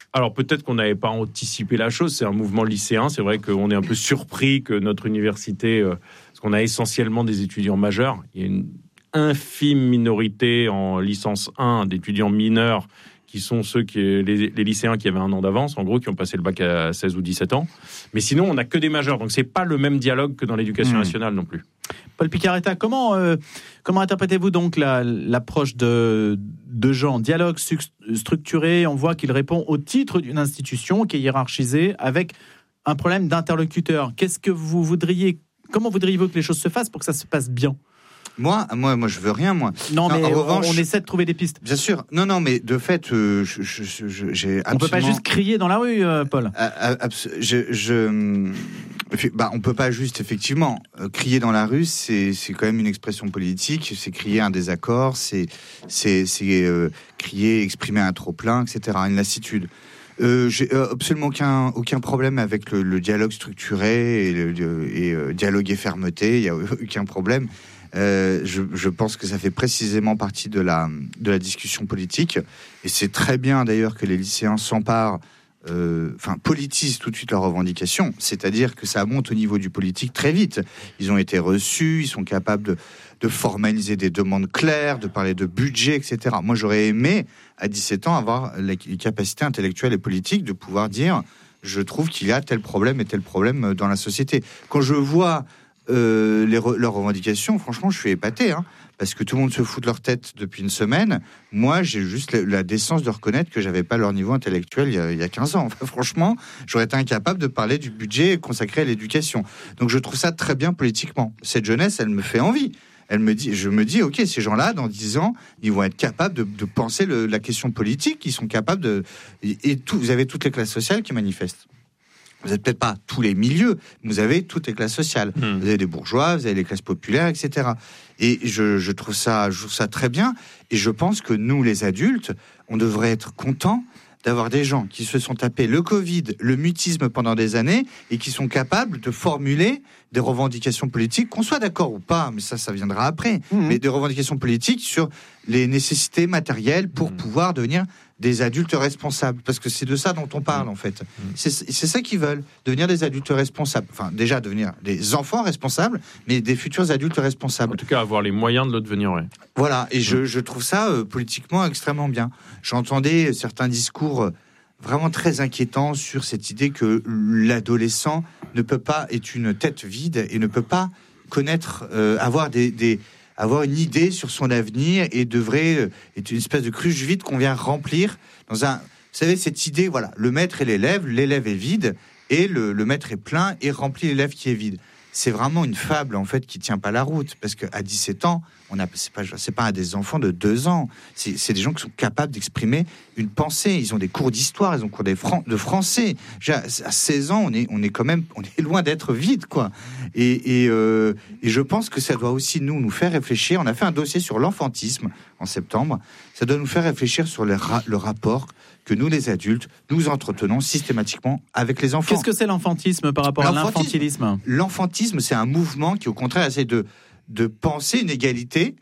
Alors peut-être qu'on n'avait pas anticipé la chose, c'est un mouvement lycéen, c'est vrai qu'on est un peu surpris que notre université, euh, parce qu'on a essentiellement des étudiants majeurs, il y a une infime minorité en licence un d'étudiants mineurs qui sont ceux qui, les, les lycéens qui avaient un an d'avance, en gros, qui ont passé le bac à seize ou dix-sept ans. Mais sinon, on n'a que des majeurs, donc c'est pas le même dialogue que dans l'éducation mmh. nationale non plus. Paul Picaretta, comment, euh, comment interprétez-vous donc la, l'approche de, de Jean ? Dialogue structuré, on voit qu'il répond au titre d'une institution qui est hiérarchisée avec un problème d'interlocuteur. Qu'est-ce que vous voudriez, comment voudriez-vous que les choses se fassent pour que ça se passe bien ? Moi, moi, moi, je veux rien, moi. Non, mais en revanche, on essaie de trouver des pistes. Bien sûr. Non, non, mais de fait, euh, je, je, je, j'ai absolument... On peut pas juste crier dans la rue, euh, Paul. Abs- je, je, bah, on peut pas juste, effectivement, euh, crier dans la rue. C'est, c'est quand même une expression politique. C'est crier un désaccord. C'est, c'est, c'est euh, crier, exprimer un trop plein, et cetera. Une lassitude. Euh, j'ai euh, absolument aucun aucun problème avec le, le dialogue structuré et, le, et euh, dialogue et fermeté. Il y a aucun problème. Euh, je, je pense que ça fait précisément partie de la, de la discussion politique. Et c'est très bien d'ailleurs que les lycéens s'emparent, euh, enfin politisent tout de suite leurs revendications. C'est-à-dire que ça monte au niveau du politique très vite. Ils ont été reçus, ils sont capables de, de formaliser des demandes claires, de parler de budget, et cetera. Moi, j'aurais aimé, à dix-sept ans, avoir les capacités intellectuelles et politiques de pouvoir dire « je trouve qu'il y a tel problème et tel problème dans la société ». Quand je vois... Euh, les re- leurs revendications, franchement, je suis épaté, hein, parce que tout le monde se fout de leur tête depuis une semaine. Moi, j'ai juste la, la décence de reconnaître que j'avais pas leur niveau intellectuel il y a, il y a quinze ans. Enfin, franchement, j'aurais été incapable de parler du budget consacré à l'éducation. Donc, je trouve ça très bien politiquement. Cette jeunesse, elle me fait envie. Elle me dit, je me dis, ok, ces gens-là, dans dix ans, ils vont être capables de, de penser le, la question politique. Ils sont capables de, et, et tout. Vous avez toutes les classes sociales qui manifestent. Vous n'avez peut-être pas tous les milieux, mais vous avez toutes les classes sociales. Mmh. Vous avez les bourgeois, vous avez les classes populaires, et cetera. Et je, je, trouve ça, je trouve ça très bien. Et je pense que nous, les adultes, on devrait être contents d'avoir des gens qui se sont tapés le Covid, le mutisme pendant des années et qui sont capables de formuler des revendications politiques, qu'on soit d'accord ou pas, mais ça, ça viendra après, mmh. mais des revendications politiques sur les nécessités matérielles pour mmh. pouvoir devenir des adultes responsables, parce que c'est de ça dont on parle en fait. Mmh. C'est, c'est ça qu'ils veulent, devenir des adultes responsables. Enfin, déjà devenir des enfants responsables, mais des futurs adultes responsables. En tout cas, avoir les moyens de le devenir, ouais. Voilà, et mmh. je, je trouve ça euh, politiquement extrêmement bien. J'entendais certains discours euh, vraiment très inquiétants sur cette idée que l'adolescent ne peut pas, est une tête vide et ne peut pas connaître, euh, avoir des... des avoir une idée sur son avenir et devrait être une espèce de cruche vide qu'on vient remplir dans un... Vous savez, cette idée, voilà, le maître et l'élève, l'élève est vide et le, le maître est plein et remplit l'élève qui est vide. C'est vraiment une fable, en fait, qui tient pas la route. Parce qu'à dix-sept ans, on a, c'est pas, c'est pas des enfants de deux ans. C'est, c'est des gens qui sont capables d'exprimer une pensée. Ils ont des cours d'histoire, ils ont cours des fran- de français. À seize ans, on est, on est quand même, on est loin d'être vide, quoi. Et, et, euh, et je pense que ça doit aussi nous, nous faire réfléchir. On a fait un dossier sur l'enfantisme en septembre. Ça doit nous faire réfléchir sur le, ra- le rapport que nous, les adultes, nous entretenons systématiquement avec les enfants. Qu'est-ce que c'est l'enfantisme par rapport l'enfantisme, à l'infantilisme ? L'enfantisme, c'est un mouvement qui, au contraire, essaie de, de penser une égalité,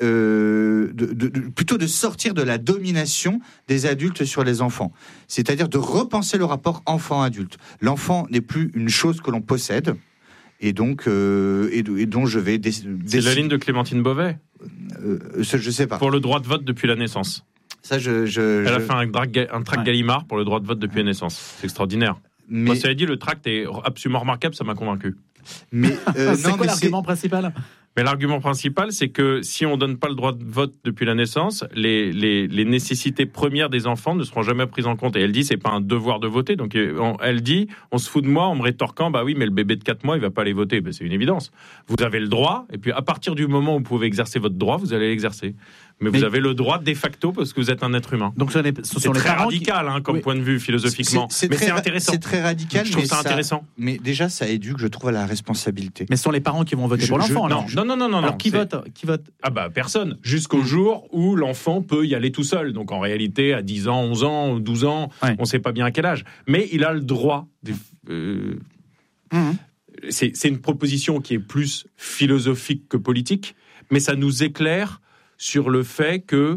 euh, de, de, de, plutôt de sortir de la domination des adultes sur les enfants. C'est-à-dire de repenser le rapport enfant-adulte. L'enfant n'est plus une chose que l'on possède, et donc euh, et, et dont je vais... Dé- c'est décider. La ligne de Clémentine Beauvais euh, ça, je sais pas. Pour le droit de vote depuis la naissance. Ça, je, je, Elle je... a fait un, drag, un tract ouais. Gallimard pour le droit de vote depuis la naissance. C'est extraordinaire. Mais... Moi, ça a dit, le tract est absolument remarquable, ça m'a convaincu. Mais euh, c'est non, quoi mais l'argument c'est... principal ? Mais l'argument principal, c'est que si on ne donne pas le droit de vote depuis la naissance, les, les, les nécessités premières des enfants ne seront jamais prises en compte. Et elle dit, c'est pas un devoir de voter. Donc on, elle dit, on se fout de moi en me rétorquant, bah oui, mais le bébé de quatre mois, il va pas aller voter. Bah, c'est une évidence. Vous avez le droit, et puis à partir du moment où vous pouvez exercer votre droit, vous allez l'exercer. Mais, mais vous avez le droit de facto parce que vous êtes un être humain. Donc ce, ce c'est très radical qui... hein, comme oui. point de vue philosophiquement. C'est, c'est mais très, c'est intéressant. C'est très radical. Je trouve mais ça, ça intéressant. Mais déjà, ça éduque, je trouve, à la responsabilité. Mais ce sont les parents qui vont voter je, pour l'enfant. Je, alors. Non, non, non, non. Alors non, qui c'est... vote Qui vote Ah bah personne. Jusqu'au mmh. jour où l'enfant peut y aller tout seul. Donc en réalité, à dix ans, onze ans, douze ans, ouais. on ne sait pas bien à quel âge. Mais il a le droit. De, euh... mmh. c'est, c'est une proposition qui est plus philosophique que politique, mais ça nous éclaire sur le fait que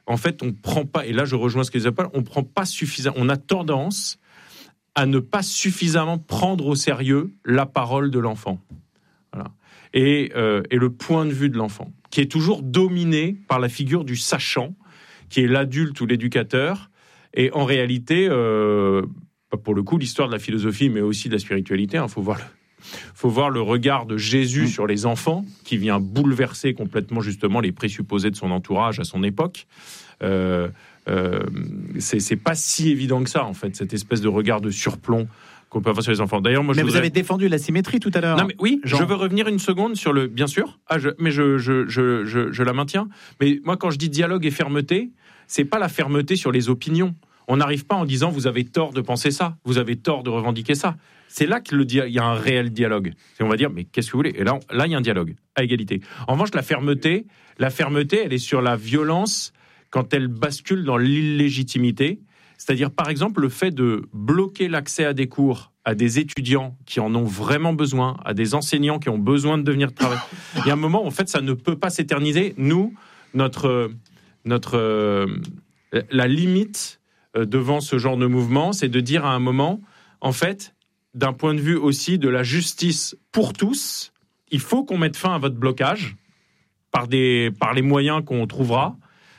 en fait, on prend pas, et là je rejoins ce que disait Paul, on prend pas suffisamment, on a tendance à ne pas suffisamment prendre au sérieux la parole de l'enfant. Voilà. Et, euh, et le point de vue de l'enfant, qui est toujours dominé par la figure du sachant, qui est l'adulte ou l'éducateur. Et en réalité, euh, pour le coup, l'histoire de la philosophie, mais aussi de la spiritualité, il hein, faut voir le, faut voir le regard de Jésus mmh. sur les enfants, qui vient bouleverser complètement justement les présupposés de son entourage à son époque. Euh, euh, c'est, c'est pas si évident que ça, en fait, cette espèce de regard de surplomb qu'on peut avoir sur les enfants. D'ailleurs, moi, mais je vous voudrais... avez défendu la symétrie tout à l'heure. Non, mais oui, Jean. Je veux revenir une seconde sur le... Bien sûr, ah, je... mais je, je, je, je, je la maintiens. Mais moi, quand je dis dialogue et fermeté, c'est pas la fermeté sur les opinions. On n'arrive pas en disant « vous avez tort de penser ça, vous avez tort de revendiquer ça ». C'est là qu'il dia... y a un réel dialogue. Et on va dire « mais qu'est-ce que vous voulez ?» Et là, on... là, il y a un dialogue, à égalité. En revanche, la fermeté, la fermeté, elle est sur la violence quand elle bascule dans l'illégitimité. C'est-à-dire, par exemple, le fait de bloquer l'accès à des cours à des étudiants qui en ont vraiment besoin, à des enseignants qui ont besoin de devenir travailler. Il y a un moment où, en fait, ça ne peut pas s'éterniser. Nous, notre, notre, euh, la limite euh, devant ce genre de mouvement, c'est de dire à un moment, en fait, d'un point de vue aussi de la justice pour tous, il faut qu'on mette fin à votre blocage par, des, par les moyens qu'on trouvera.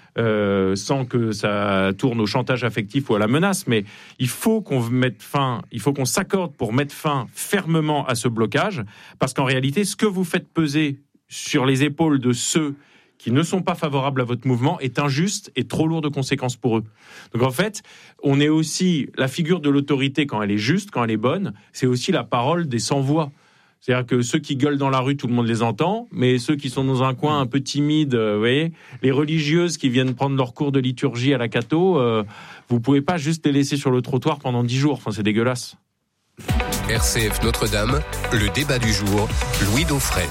Euh, sans que ça tourne au chantage affectif ou à la menace, mais il faut qu'on mette fin, il faut qu'on s'accorde pour mettre fin fermement à ce blocage, parce qu'en réalité, ce que vous faites peser sur les épaules de ceux qui ne sont pas favorables à votre mouvement est injuste et trop lourd de conséquences pour eux. Donc en fait, on est aussi la figure de l'autorité quand elle est juste, quand elle est bonne, c'est aussi la parole des sans-voix. C'est-à-dire que ceux qui gueulent dans la rue, tout le monde les entend, mais ceux qui sont dans un coin un peu timide, euh, vous voyez, les religieuses qui viennent prendre leur cours de liturgie à la catho, euh, vous pouvez pas juste les laisser sur le trottoir pendant dix jours. Enfin, c'est dégueulasse. R C F Notre-Dame, le débat du jour, Louis Dauphren.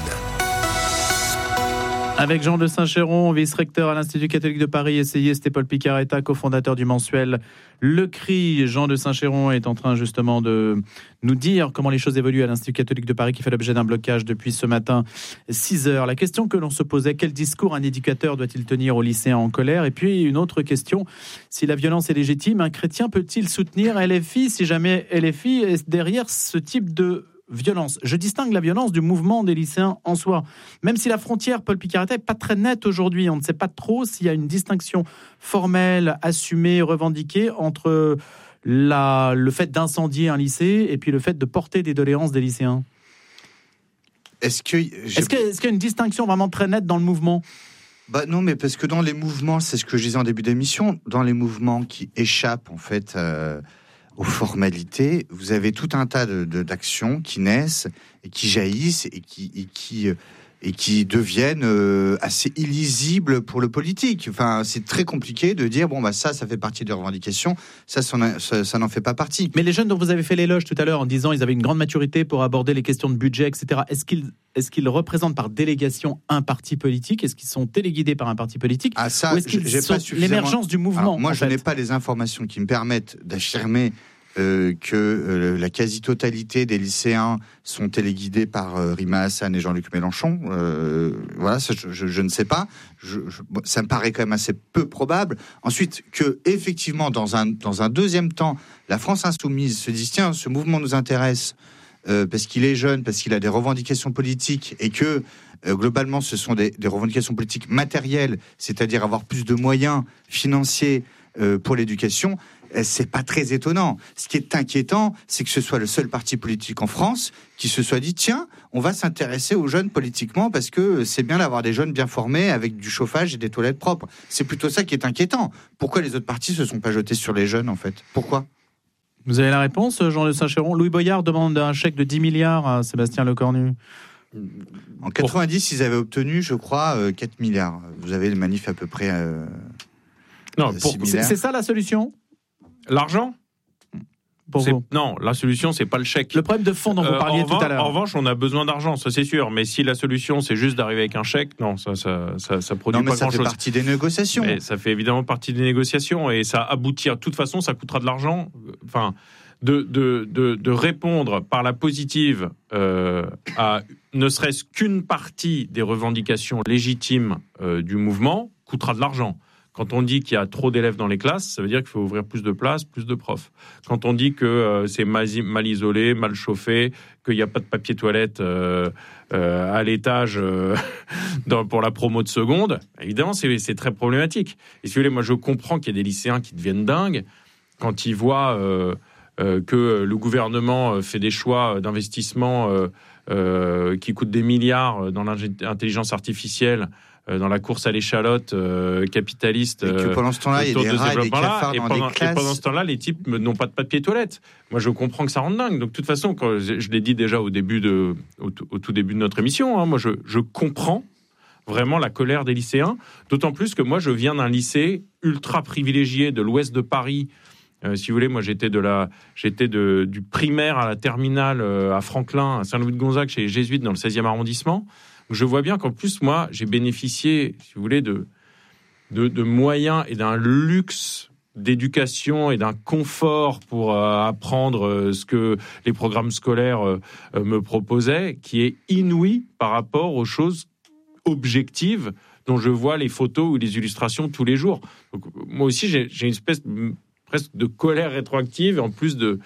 Avec Jean de Saint-Chéron, vice-recteur à l'Institut catholique de Paris, essayiste, et Paul Picaretta, cofondateur du mensuel Le Cri. Jean de Saint-Chéron est en train justement de nous dire comment les choses évoluent à l'Institut catholique de Paris, qui fait l'objet d'un blocage depuis ce matin, six heures. La question que l'on se posait, quel discours un éducateur doit-il tenir aux lycéens en colère? Et puis une autre question, si la violence est légitime, un chrétien peut-il soutenir L F I si jamais L F I est derrière ce type de violence? Je distingue la violence du mouvement des lycéens en soi. Même si la frontière, Paul Picaretta, n'est pas très nette aujourd'hui, on ne sait pas trop s'il y a une distinction formelle, assumée, revendiquée entre la, le fait d'incendier un lycée et puis le fait de porter des doléances des lycéens. Est-ce que je... est-ce que, est-ce qu'il y a une distinction vraiment très nette dans le mouvement? Bah non, mais parce que dans les mouvements, c'est ce que je disais en début d'émission, dans les mouvements qui échappent en fait euh, aux formalités, vous avez tout un tas de, de, d'actions qui naissent et qui jaillissent et qui, et qui, et qui deviennent euh, assez illisibles pour le politique. Enfin, c'est très compliqué de dire, bon, bah ça, ça fait partie des revendications, ça, ça, ça, ça n'en fait pas partie. Mais les jeunes dont vous avez fait l'éloge tout à l'heure en disant qu'ils avaient une grande maturité pour aborder les questions de budget, et cetera, est-ce qu'ils, est-ce qu'ils représentent par délégation un parti politique? Est-ce qu'ils sont téléguidés par un parti politique? Ah, ça, ou est-ce qu'ils j'ai sont pas suffisamment... l'émergence du mouvement? Alors, moi, en je fait n'ai pas les informations qui me permettent d'affirmer Euh, que euh, la quasi-totalité des lycéens sont téléguidés par euh, Rima Hassan et Jean-Luc Mélenchon. Euh, voilà, ça, je, je, je ne sais pas. Je, je, ça me paraît quand même assez peu probable. Ensuite, que effectivement, dans un, dans un deuxième temps, la France insoumise se dise, tiens, ce mouvement nous intéresse euh, parce qu'il est jeune, parce qu'il a des revendications politiques et que euh, globalement, ce sont des, des revendications politiques matérielles, c'est-à-dire avoir plus de moyens financiers euh, pour l'éducation. C'est pas très étonnant. Ce qui est inquiétant, c'est que ce soit le seul parti politique en France qui se soit dit, tiens, on va s'intéresser aux jeunes politiquement parce que c'est bien d'avoir des jeunes bien formés avec du chauffage et des toilettes propres. C'est plutôt ça qui est inquiétant. Pourquoi les autres partis se sont pas jetés sur les jeunes, en fait? Pourquoi? Vous avez la réponse, Jean de Saint-Chéron? Louis Boyard demande un chèque de dix milliards à Sébastien Lecornu. En quatre-vingt-dix, ils avaient obtenu, je crois, quatre milliards. Vous avez le manif à peu près euh, non, pour, c'est, c'est ça la solution? L'argent pour c'est, vous? Non, la solution, c'est pas le chèque. Le problème de fond dont vous euh, parliez en tout va, à l'heure. En revanche, on a besoin d'argent, ça c'est sûr. Mais si la solution, c'est juste d'arriver avec un chèque, non, ça, ça, ça, ça produit non, mais pas ça grand-chose. Ça fait partie des négociations. Mais ça fait évidemment partie des négociations et ça aboutit. De toute façon, ça coûtera de l'argent. Enfin, de, de, de, de répondre par la positive euh, à ne serait-ce qu'une partie des revendications légitimes euh, du mouvement coûtera de l'argent. Quand on dit qu'il y a trop d'élèves dans les classes, ça veut dire qu'il faut ouvrir plus de places, plus de profs. Quand on dit que euh, c'est mal, mal isolé, mal chauffé, qu'il n'y a pas de papier toilette euh, euh, à l'étage euh, dans, pour la promo de seconde, évidemment, c'est, c'est très problématique. Et si vous voulez, moi, je comprends qu'il y a des lycéens qui deviennent dingues quand ils voient euh, euh, que le gouvernement fait des choix d'investissement euh, euh, qui coûtent des milliards dans l'intelligence artificielle, dans la course à l'échalote euh, capitaliste. Et que pendant ce temps-là, il y a des rats et des cafards dans pendant, les classes. Et pendant ce temps-là, les types n'ont pas de papier toilette. Moi, je comprends que ça rende dingue. Donc, de toute façon, quand je, je l'ai dit déjà au, début de, au, au tout début de notre émission, hein, moi, je, je comprends vraiment la colère des lycéens, d'autant plus que moi, je viens d'un lycée ultra privilégié de l'ouest de Paris. Euh, si vous voulez, moi, j'étais, de la, j'étais de, du primaire à la terminale euh, à Franklin, à Saint-Louis-de-Gonzague, chez les Jésuites, dans le seizième arrondissement. Je vois bien qu'en plus, moi, j'ai bénéficié, si vous voulez, de, de, de moyens et d'un luxe d'éducation et d'un confort pour euh, apprendre euh, ce que les programmes scolaires euh, euh, me proposaient, qui est inouï par rapport aux choses objectives dont je vois les photos ou les illustrations tous les jours. Donc, moi aussi, j'ai, j'ai une espèce de, presque de colère rétroactive, en plus de...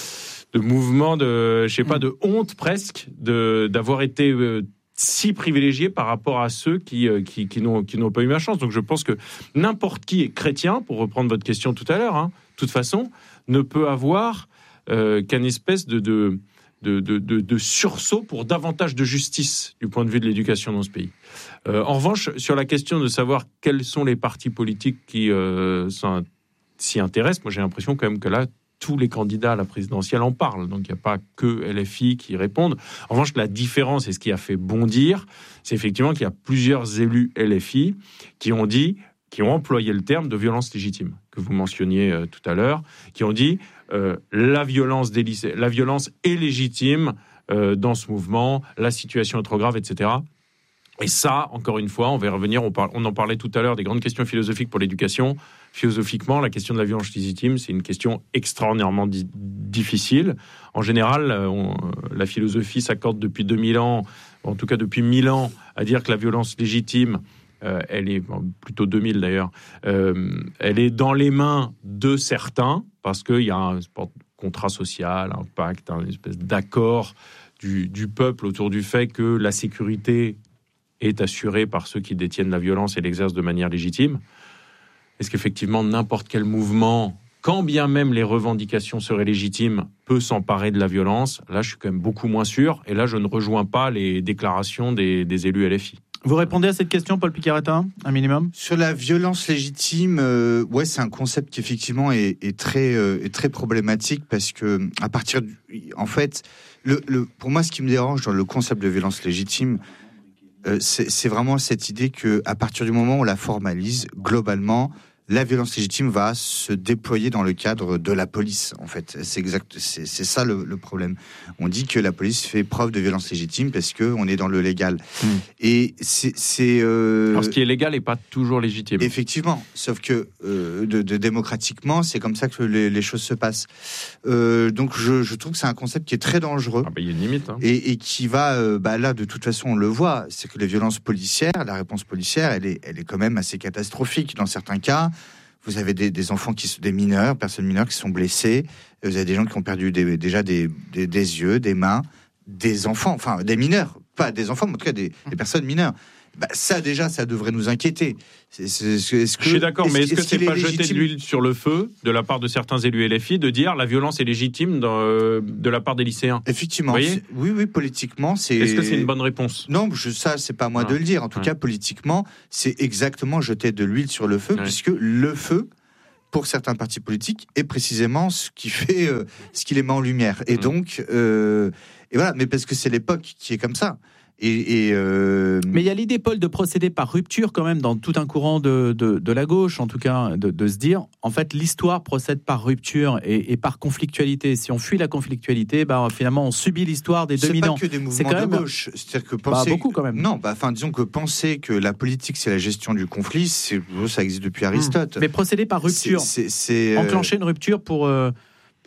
de mouvement de, je sais pas, de honte presque, de, d'avoir été euh, si privilégié par rapport à ceux qui, euh, qui, qui, n'ont, qui n'ont pas eu ma chance. Donc je pense que n'importe qui est chrétien, pour reprendre votre question tout à l'heure, hein, de toute façon, ne peut avoir euh, qu'un espèce de, de, de, de, de, de sursaut pour davantage de justice du point de vue de l'éducation dans ce pays. Euh, en revanche, sur la question de savoir quels sont les partis politiques qui euh, sont, s'y intéressent, moi j'ai l'impression quand même que là, tous les candidats à la présidentielle en parlent, donc il n'y a pas que L F I qui répondent. En revanche, la différence, et ce qui a fait bondir, c'est effectivement qu'il y a plusieurs élus L F I qui ont dit, qui ont employé le terme de violence légitime, que vous mentionniez euh, tout à l'heure, qui ont dit euh, la violence des lycées, la violence est légitime euh, dans ce mouvement, la situation est trop grave, et cetera. Et ça, encore une fois, on va y revenir, on, parle, on en parlait tout à l'heure, des grandes questions philosophiques pour l'éducation. Philosophiquement, la question de la violence légitime, c'est une question extraordinairement di- difficile. En général, on, la philosophie s'accorde depuis deux mille ans, en tout cas depuis mille ans, à dire que la violence légitime, euh, elle est, plutôt deux mille d'ailleurs, euh, elle est dans les mains de certains, parce qu'il y a un contrat social, un pacte, une espèce d'accord du, du peuple autour du fait que la sécurité est assurée par ceux qui détiennent la violence et l'exercent de manière légitime. Est-ce qu'effectivement, n'importe quel mouvement, quand bien même les revendications seraient légitimes, peut s'emparer de la violence? Là, je suis quand même beaucoup moins sûr. Et là, je ne rejoins pas les déclarations des, des élus L F I. Vous répondez à cette question, Paul Picaretta, un minimum? Sur la violence légitime, euh, ouais, c'est un concept qui effectivement est, est très, euh, est très problématique parce que à partir, du, en fait, le, le, pour moi, ce qui me dérange dans le concept de violence légitime, euh, c'est, c'est vraiment cette idée que à partir du moment où on la formalise, globalement, la violence légitime va se déployer dans le cadre de la police, en fait. C'est exact, c'est, c'est ça le, le problème. On dit que la police fait preuve de violence légitime parce que on est dans le légal. Mmh. Et c'est, c'est euh... alors ce qui est légal n'est pas toujours légitime. Effectivement, sauf que euh, de, de démocratiquement, c'est comme ça que les, les choses se passent. Euh, donc je, je trouve que c'est un concept qui est très dangereux. Ah bah, il y a une limite. Hein. Et, et qui va, euh, bah là, de toute façon, on le voit, c'est que les violences policières, la réponse policière, elle est, elle est quand même assez catastrophique dans certains cas. Vous avez des, des enfants qui sont des mineurs, personnes mineures qui sont blessées. Vous avez des gens qui ont perdu des, déjà des, des, des yeux, des mains, des enfants, enfin des mineurs, pas des enfants, mais en tout cas des, des personnes mineures. Bah, ça déjà, ça devrait nous inquiéter. C'est, c'est, c'est, est-ce que, je suis d'accord, mais est-ce, est-ce que c'est est pas légitime... jeter de l'huile sur le feu de la part de certains élus L F I de dire la violence est légitime dans, euh, de la part des lycéens? Effectivement. Vous voyez, oui, oui, politiquement, c'est. Est-ce que c'est une bonne réponse? Non, je, ça, c'est pas à moi non. de le dire. En tout ouais. cas, politiquement, c'est exactement jeter de l'huile sur le feu, ouais. puisque le feu, pour certains partis politiques, est précisément ce qui fait, euh, ce qui les met en lumière. Et mmh. donc, euh, et voilà. Mais parce que c'est l'époque qui est comme ça. Et, et euh... Mais il y a l'idée, Paul, de procéder par rupture quand même dans tout un courant de, de, de la gauche, en tout cas, de, de se dire, en fait, l'histoire procède par rupture et, et par conflictualité. Si on fuit la conflictualité, bah, finalement, on subit l'histoire des dominants. C'est pas que des mouvements de même... gauche. C'est-à-dire que penser... bah, beaucoup quand même. Non, bah, enfin, disons que penser que la politique, c'est la gestion du conflit, c'est... ça existe depuis Aristote. Mmh. Mais procéder par rupture, c'est, c'est, c'est, enclencher une rupture pour... Euh, pour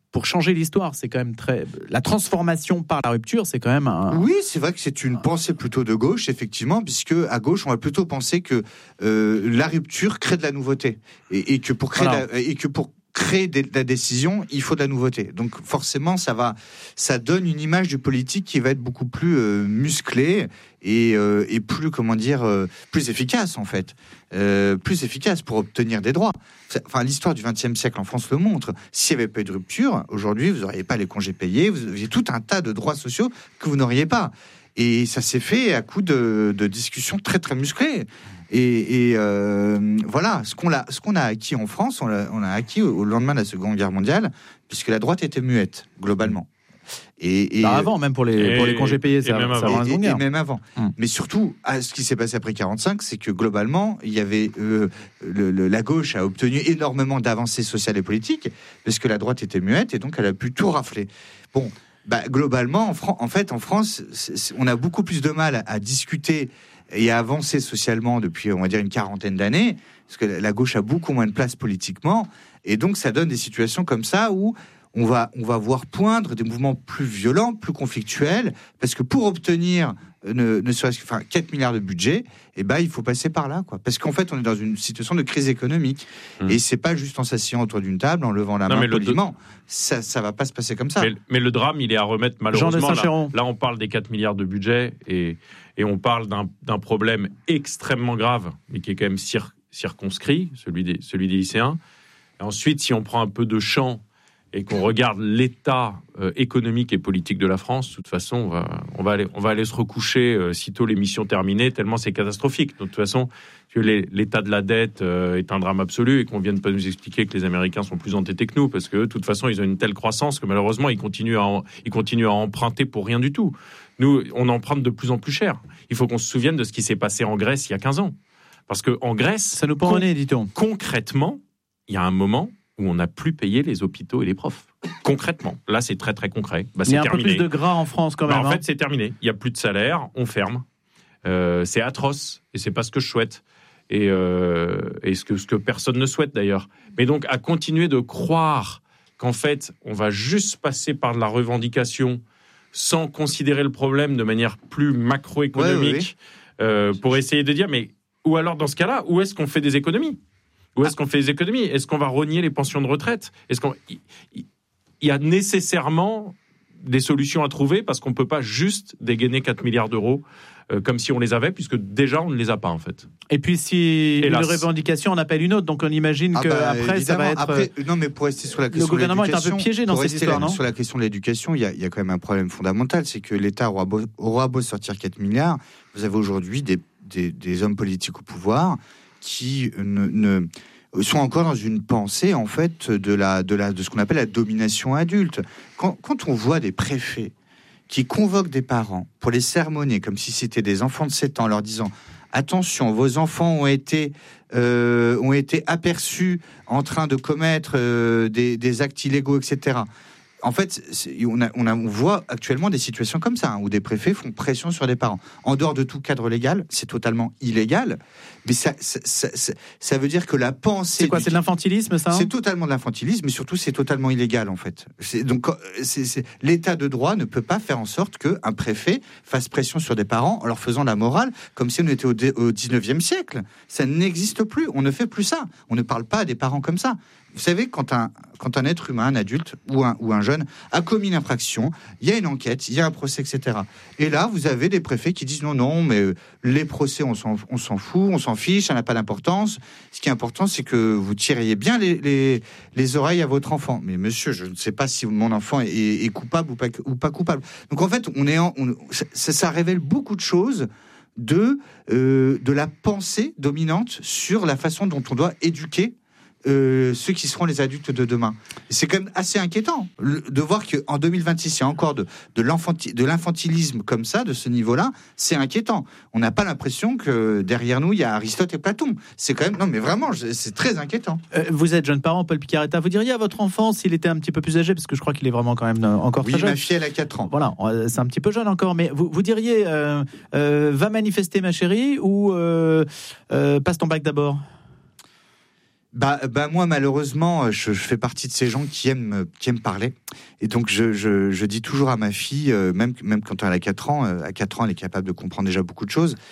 pour changer l'histoire, c'est quand même très... La transformation par la rupture, c'est quand même un... Oui, c'est vrai que c'est une pensée plutôt de gauche, effectivement, puisque à gauche, on va plutôt penser que euh, la rupture crée de la nouveauté. Et, et que pour créer, voilà. la, et que pour créer de la décision, il faut de la nouveauté. Donc forcément, ça va, ça donne une image du politique qui va être beaucoup plus euh, musclée et, euh, et plus, comment dire, euh, plus efficace en fait, euh, plus efficace pour obtenir des droits. Enfin, l'histoire du vingtième siècle en France le montre. S'il n'y avait pas eu de rupture, aujourd'hui, vous n'auriez pas les congés payés, vous aviez tout un tas de droits sociaux que vous n'auriez pas. Et ça s'est fait à coup de, de discussions très très musclées. Et, et euh, voilà, ce qu'on a, ce qu'on a acquis en France, on l'a, on a acquis au, au lendemain de la Seconde Guerre mondiale, puisque la droite était muette globalement. Et, et bah avant, même pour les et, pour les congés payés, ça, même ça avant. Et, et, et même avant. Hum. Mais surtout, ce qui s'est passé après quarante-cinq, c'est que globalement, il y avait euh, le, le, la gauche a obtenu énormément d'avancées sociales et politiques, parce que la droite était muette et donc elle a pu tout rafler. Bon. Bah, globalement, en, Fran- en fait, en France, c'est, c'est, on a beaucoup plus de mal à, à discuter et à avancer socialement depuis, on va dire, une quarantaine d'années, parce que la gauche a beaucoup moins de place politiquement, et donc ça donne des situations comme ça où on va, on va voir poindre des mouvements plus violents, plus conflictuels, parce que pour obtenir ne, ne serait-ce que enfin, quatre milliards de budget, eh ben, il faut passer par là, quoi. Parce qu'en fait, on est dans une situation de crise économique. Mmh. Et c'est pas juste en s'asseyant autour d'une table, en levant la non, main poliment. Le... Ça, ça va pas se passer comme ça. Mais, mais le drame, il est à remettre, malheureusement. Là, là, on parle des quatre milliards de budget et, et on parle d'un, d'un problème extrêmement grave, mais qui est quand même cir- circonscrit, celui des, celui des lycéens. Et ensuite, si on prend un peu de champ et qu'on regarde l'état euh, économique et politique de la France, de toute façon, on va, on va, aller, on va aller se recoucher euh, sitôt l'émission terminée, tellement c'est catastrophique. De toute façon, que les, l'état de la dette euh, est un drame absolu et qu'on vienne pas nous expliquer que les Américains sont plus endettés que nous, parce que de toute façon, ils ont une telle croissance que malheureusement, ils continuent à, en, ils continuent à emprunter pour rien du tout. Nous, on emprunte de plus en plus cher. Il faut qu'on se souvienne de ce qui s'est passé en Grèce il y a quinze ans. Parce qu'en Grèce, ça nous prend con- nez, dit-on. Concrètement, il y a un moment où on n'a plus payé les hôpitaux et les profs. Concrètement. Là, c'est très, très concret. Bah, c'est il y a un terminé. peu plus de gras en France, quand même. Bah, en hein. fait, c'est terminé. Il n'y a plus de salaire, on ferme. Euh, c'est atroce, et c'est pas ce que je souhaite. Et, euh, et ce, que, ce que personne ne souhaite, d'ailleurs. Mais donc, à continuer de croire qu'en fait, on va juste passer par de la revendication sans considérer le problème de manière plus macroéconomique, ouais, ouais, ouais. Euh, pour essayer de dire, mais... Ou alors, dans ce cas-là, où est-ce qu'on fait des économies ? Où est-ce qu'on fait des économies ? Est-ce qu'on va rogner les pensions de retraite ? Est-ce qu'on... Il y a nécessairement des solutions à trouver parce qu'on ne peut pas juste dégainer quatre milliards d'euros euh, comme si on les avait, puisque déjà, on ne les a pas, en fait. Et puis, si Hélas. une revendication en appelle une autre, donc on imagine ah qu'après, bah, ça va être... Après, non, mais pour rester sur la question le gouvernement de l'éducation... est un peu piégé dans cette histoire, la, non ? Sur la question de l'éducation, il y, y a quand même un problème fondamental, c'est que l'État aura beau, aura beau sortir quatre milliards, vous avez aujourd'hui des, des, des hommes politiques au pouvoir qui ne... ne sont encore dans une pensée en fait de la de la de ce qu'on appelle la domination adulte. Quand quand on voit des préfets qui convoquent des parents pour les sermonner comme si c'était des enfants de sept ans, leur disant attention, vos enfants ont été euh, ont été aperçus en train de commettre euh, des des actes illégaux, et cetera. En fait, on, a, on, a, on voit actuellement des situations comme ça, hein, où des préfets font pression sur des parents. En dehors de tout cadre légal, c'est totalement illégal, mais ça, ça, ça, ça, ça veut dire que la pensée... C'est quoi, du... c'est de l'infantilisme, ça hein ? C'est totalement de l'infantilisme, mais surtout, c'est totalement illégal, en fait. C'est, donc, c'est, c'est, l'État de droit ne peut pas faire en sorte qu'un préfet fasse pression sur des parents en leur faisant la morale, comme si on était au, au dix-neuvième siècle. Ça n'existe plus, on ne fait plus ça. On ne parle pas à des parents comme ça. Vous savez, quand un, quand un être humain, un adulte ou un, ou un jeune a commis une infraction, il y a une enquête, il y a un procès, et cetera. Et là, vous avez des préfets qui disent non, non, mais les procès, on s'en, on s'en fout, on s'en fiche, ça n'a pas d'importance. Ce qui est important, c'est que vous tiriez bien les, les, les oreilles à votre enfant. Mais monsieur, je ne sais pas si mon enfant est, est coupable ou pas, ou pas coupable. Donc en fait, on est en, on, ça, ça révèle beaucoup de choses de, euh, de la pensée dominante sur la façon dont on doit éduquer Euh, ceux qui seront les adultes de demain. Et c'est quand même assez inquiétant le, de voir qu'en deux mille vingt-six, il y a encore de, de, l'enfanti, de l'infantilisme comme ça, de ce niveau-là. C'est inquiétant. On n'a pas l'impression que derrière nous, il y a Aristote et Platon. C'est quand même... Non, mais vraiment, c'est très inquiétant. Euh, vous êtes jeune parent, Paul Picaretta. Vous diriez à votre enfant, s'il était un petit peu plus âgé, parce que je crois qu'il est vraiment quand même encore oui, très jeune. Oui, ma fille, elle a quatre ans. Voilà, c'est un petit peu jeune encore. Mais vous, vous diriez, euh, euh, va manifester, ma chérie, ou euh, euh, passe ton bac d'abord ? Bah, bah moi malheureusement, je, je fais partie de ces gens qui aiment qui aiment parler, et donc je, je, je dis toujours à ma fille, euh, même même quand elle a quatre ans, euh, à quatre ans elle est capable de comprendre déjà beaucoup de choses.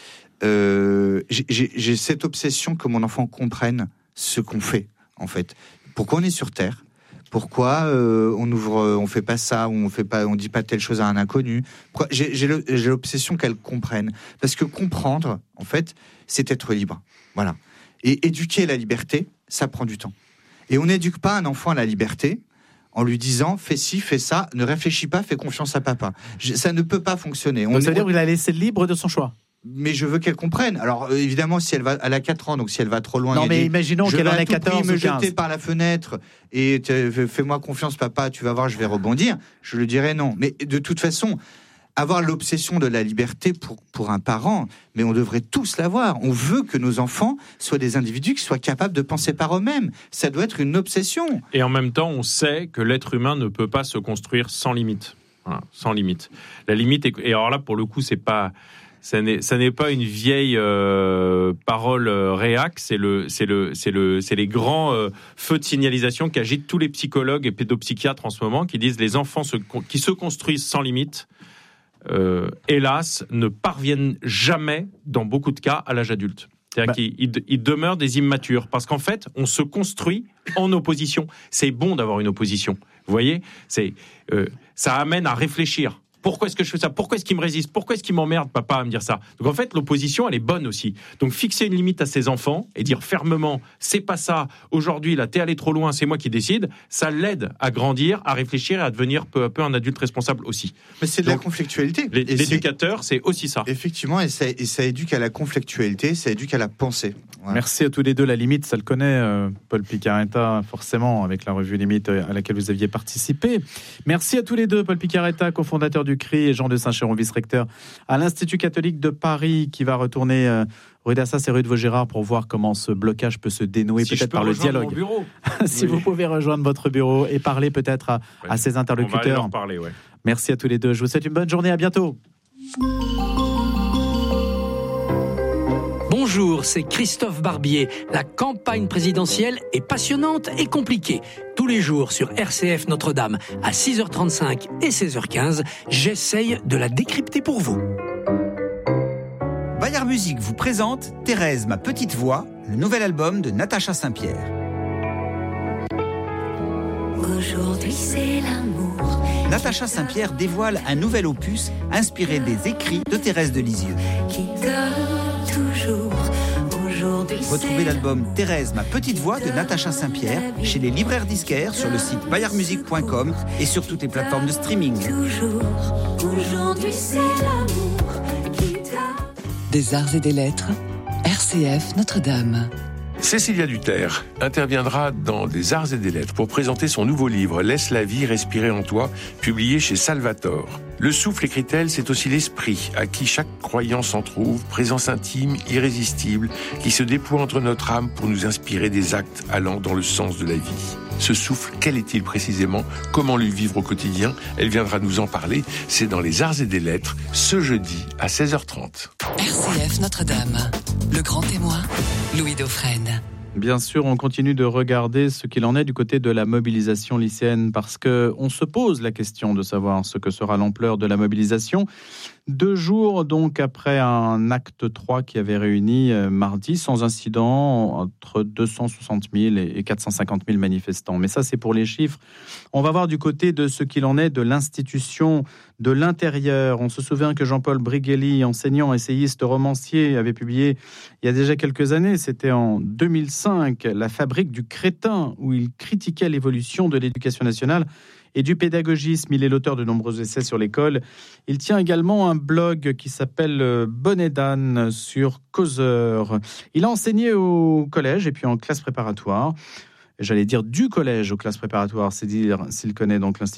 Euh, j'ai, j'ai, j'ai cette obsession que mon enfant comprenne ce qu'on fait en fait. Pourquoi on est sur Terre? Pourquoi euh, on ouvre, on fait pas ça, ou on fait pas, on dit pas telle chose à un inconnu? Pourquoi j'ai, j'ai, le, j'ai l'obsession qu'elle comprenne, parce que comprendre, en fait, c'est être libre. Voilà. Et éduquer la liberté, ça prend du temps. Et on n'éduque pas un enfant à la liberté en lui disant fais ci, fais ça, ne réfléchis pas, fais confiance à papa. Je, ça ne peut pas fonctionner. Donc on, ça veut dire on... qu'il a laissé libre de son choix. Mais je veux qu'elle comprenne. Alors euh, évidemment, si elle va, elle a quatre ans, donc si elle va trop loin, non mais dit, imaginons qu'elle en ait quatorze me ou quinze. jeter par la fenêtre et te, fais-moi confiance, papa, tu vas voir, je vais rebondir. Je lui dirais non. Mais de toute façon, avoir l'obsession de la liberté pour pour un parent, mais on devrait tous l'avoir. On veut que nos enfants soient des individus qui soient capables de penser par eux-mêmes. Ça doit être une obsession. Et en même temps, on sait que l'être humain ne peut pas se construire sans limite. Voilà, sans limite. La limite est, et alors là, pour le coup, c'est pas. Ça n'est, ça n'est pas une vieille euh, parole euh, réac, c'est le, c'est le, c'est le, c'est les grands euh, feux de signalisation qu'agitent tous les psychologues et pédopsychiatres en ce moment, qui disent les enfants se, qui se construisent sans limite, euh, hélas, ne parviennent jamais, dans beaucoup de cas, à l'âge adulte. C'est-à-dire bah. qu'ils ils, ils demeurent des immatures, parce qu'en fait, on se construit en opposition. C'est bon d'avoir une opposition. Vous voyez, c'est, euh, ça amène à réfléchir. Pourquoi est-ce que je fais ça? Pourquoi est-ce qu'il me résiste? Pourquoi est-ce qu'il m'emmerde, papa, à me dire ça? Donc en fait, l'opposition, elle est bonne aussi. Donc fixer une limite à ses enfants et dire fermement, c'est pas ça, aujourd'hui, là, t'es allé trop loin, c'est moi qui décide, ça l'aide à grandir, à réfléchir et à devenir peu à peu un adulte responsable aussi. Mais c'est de Donc, la conflictualité. L'éducateur, c'est... c'est aussi ça. Effectivement, et ça, et ça éduque à la conflictualité, ça éduque à la pensée. Voilà. Merci à tous les deux. La limite, ça le connaît, euh, Paul Picaretta, forcément, avec la revue Limite à laquelle vous aviez participé. Merci à tous les deux, Paul Picaretta, cofondateur du C R I, et Jean de Saint-Chéron, vice-recteur à l'Institut catholique de Paris, qui va retourner euh, rue d'Assas et rue de Vaugirard pour voir comment ce blocage peut se dénouer, si peut-être par le dialogue. si oui. vous pouvez rejoindre votre bureau et parler peut-être à, ouais. à ses interlocuteurs. On va aller leur parler, ouais. Merci à tous les deux. Je vous souhaite une bonne journée. À bientôt. Bonjour, c'est Christophe Barbier. La campagne présidentielle est passionnante et compliquée. Tous les jours sur R C F Notre-Dame à six heures trente-cinq et seize heures quinze, j'essaye de la décrypter pour vous. Bayard Musique vous présente Thérèse, ma petite voix, le nouvel album de Natacha Saint-Pierre. Aujourd'hui c'est l'amour. Natacha Saint-Pierre dévoile un nouvel opus inspiré des écrits de Thérèse de Lisieux. Qui donne toujours. Aujourd'hui Retrouvez l'album Thérèse, ma petite voix de Natacha Saint-Pierre chez les libraires disquaires, sur le site bayard musique point com et sur toutes les plateformes de streaming. Toujours. Aujourd'hui c'est l'amour qui donne. Des arts et des lettres, R C F Notre-Dame. Cécilia Duterre interviendra dans Des Arts et des Lettres pour présenter son nouveau livre « Laisse la vie respirer en toi », publié chez Salvatore. Le souffle, écrit-elle, c'est aussi l'esprit, à qui chaque croyant s'en trouve, présence intime, irrésistible, qui se déploie entre notre âme pour nous inspirer des actes allant dans le sens de la vie. Ce souffle, quel est-il précisément? Comment le vivre au quotidien? Elle viendra nous en parler. C'est dans Les Arts et des Lettres, ce jeudi à seize heures trente. R C F Notre-Dame, le grand témoin, Louis Dauphren. Bien sûr, on continue de regarder ce qu'il en est du côté de la mobilisation lycéenne, parce qu'on se pose la question de savoir ce que sera l'ampleur de la mobilisation. Deux jours donc après un acte trois qui avait réuni euh, mardi sans incident entre deux cent soixante mille et quatre cent cinquante mille manifestants. Mais ça, c'est pour les chiffres. On va voir du côté de ce qu'il en est de l'institution de l'intérieur. On se souvient que Jean-Paul Briguely, enseignant, essayiste, romancier, avait publié il y a déjà quelques années, c'était en deux mille cinq, La fabrique du crétin, où il critiquait l'évolution de l'éducation nationale et du pédagogisme. Il est l'auteur de nombreux essais sur l'école. Il tient également un blog qui s'appelle Bonnet d'âne sur Causeur. Il a enseigné au collège et puis en classe préparatoire. J'allais dire du collège aux classes préparatoires, c'est dire s'il connaît donc l'institut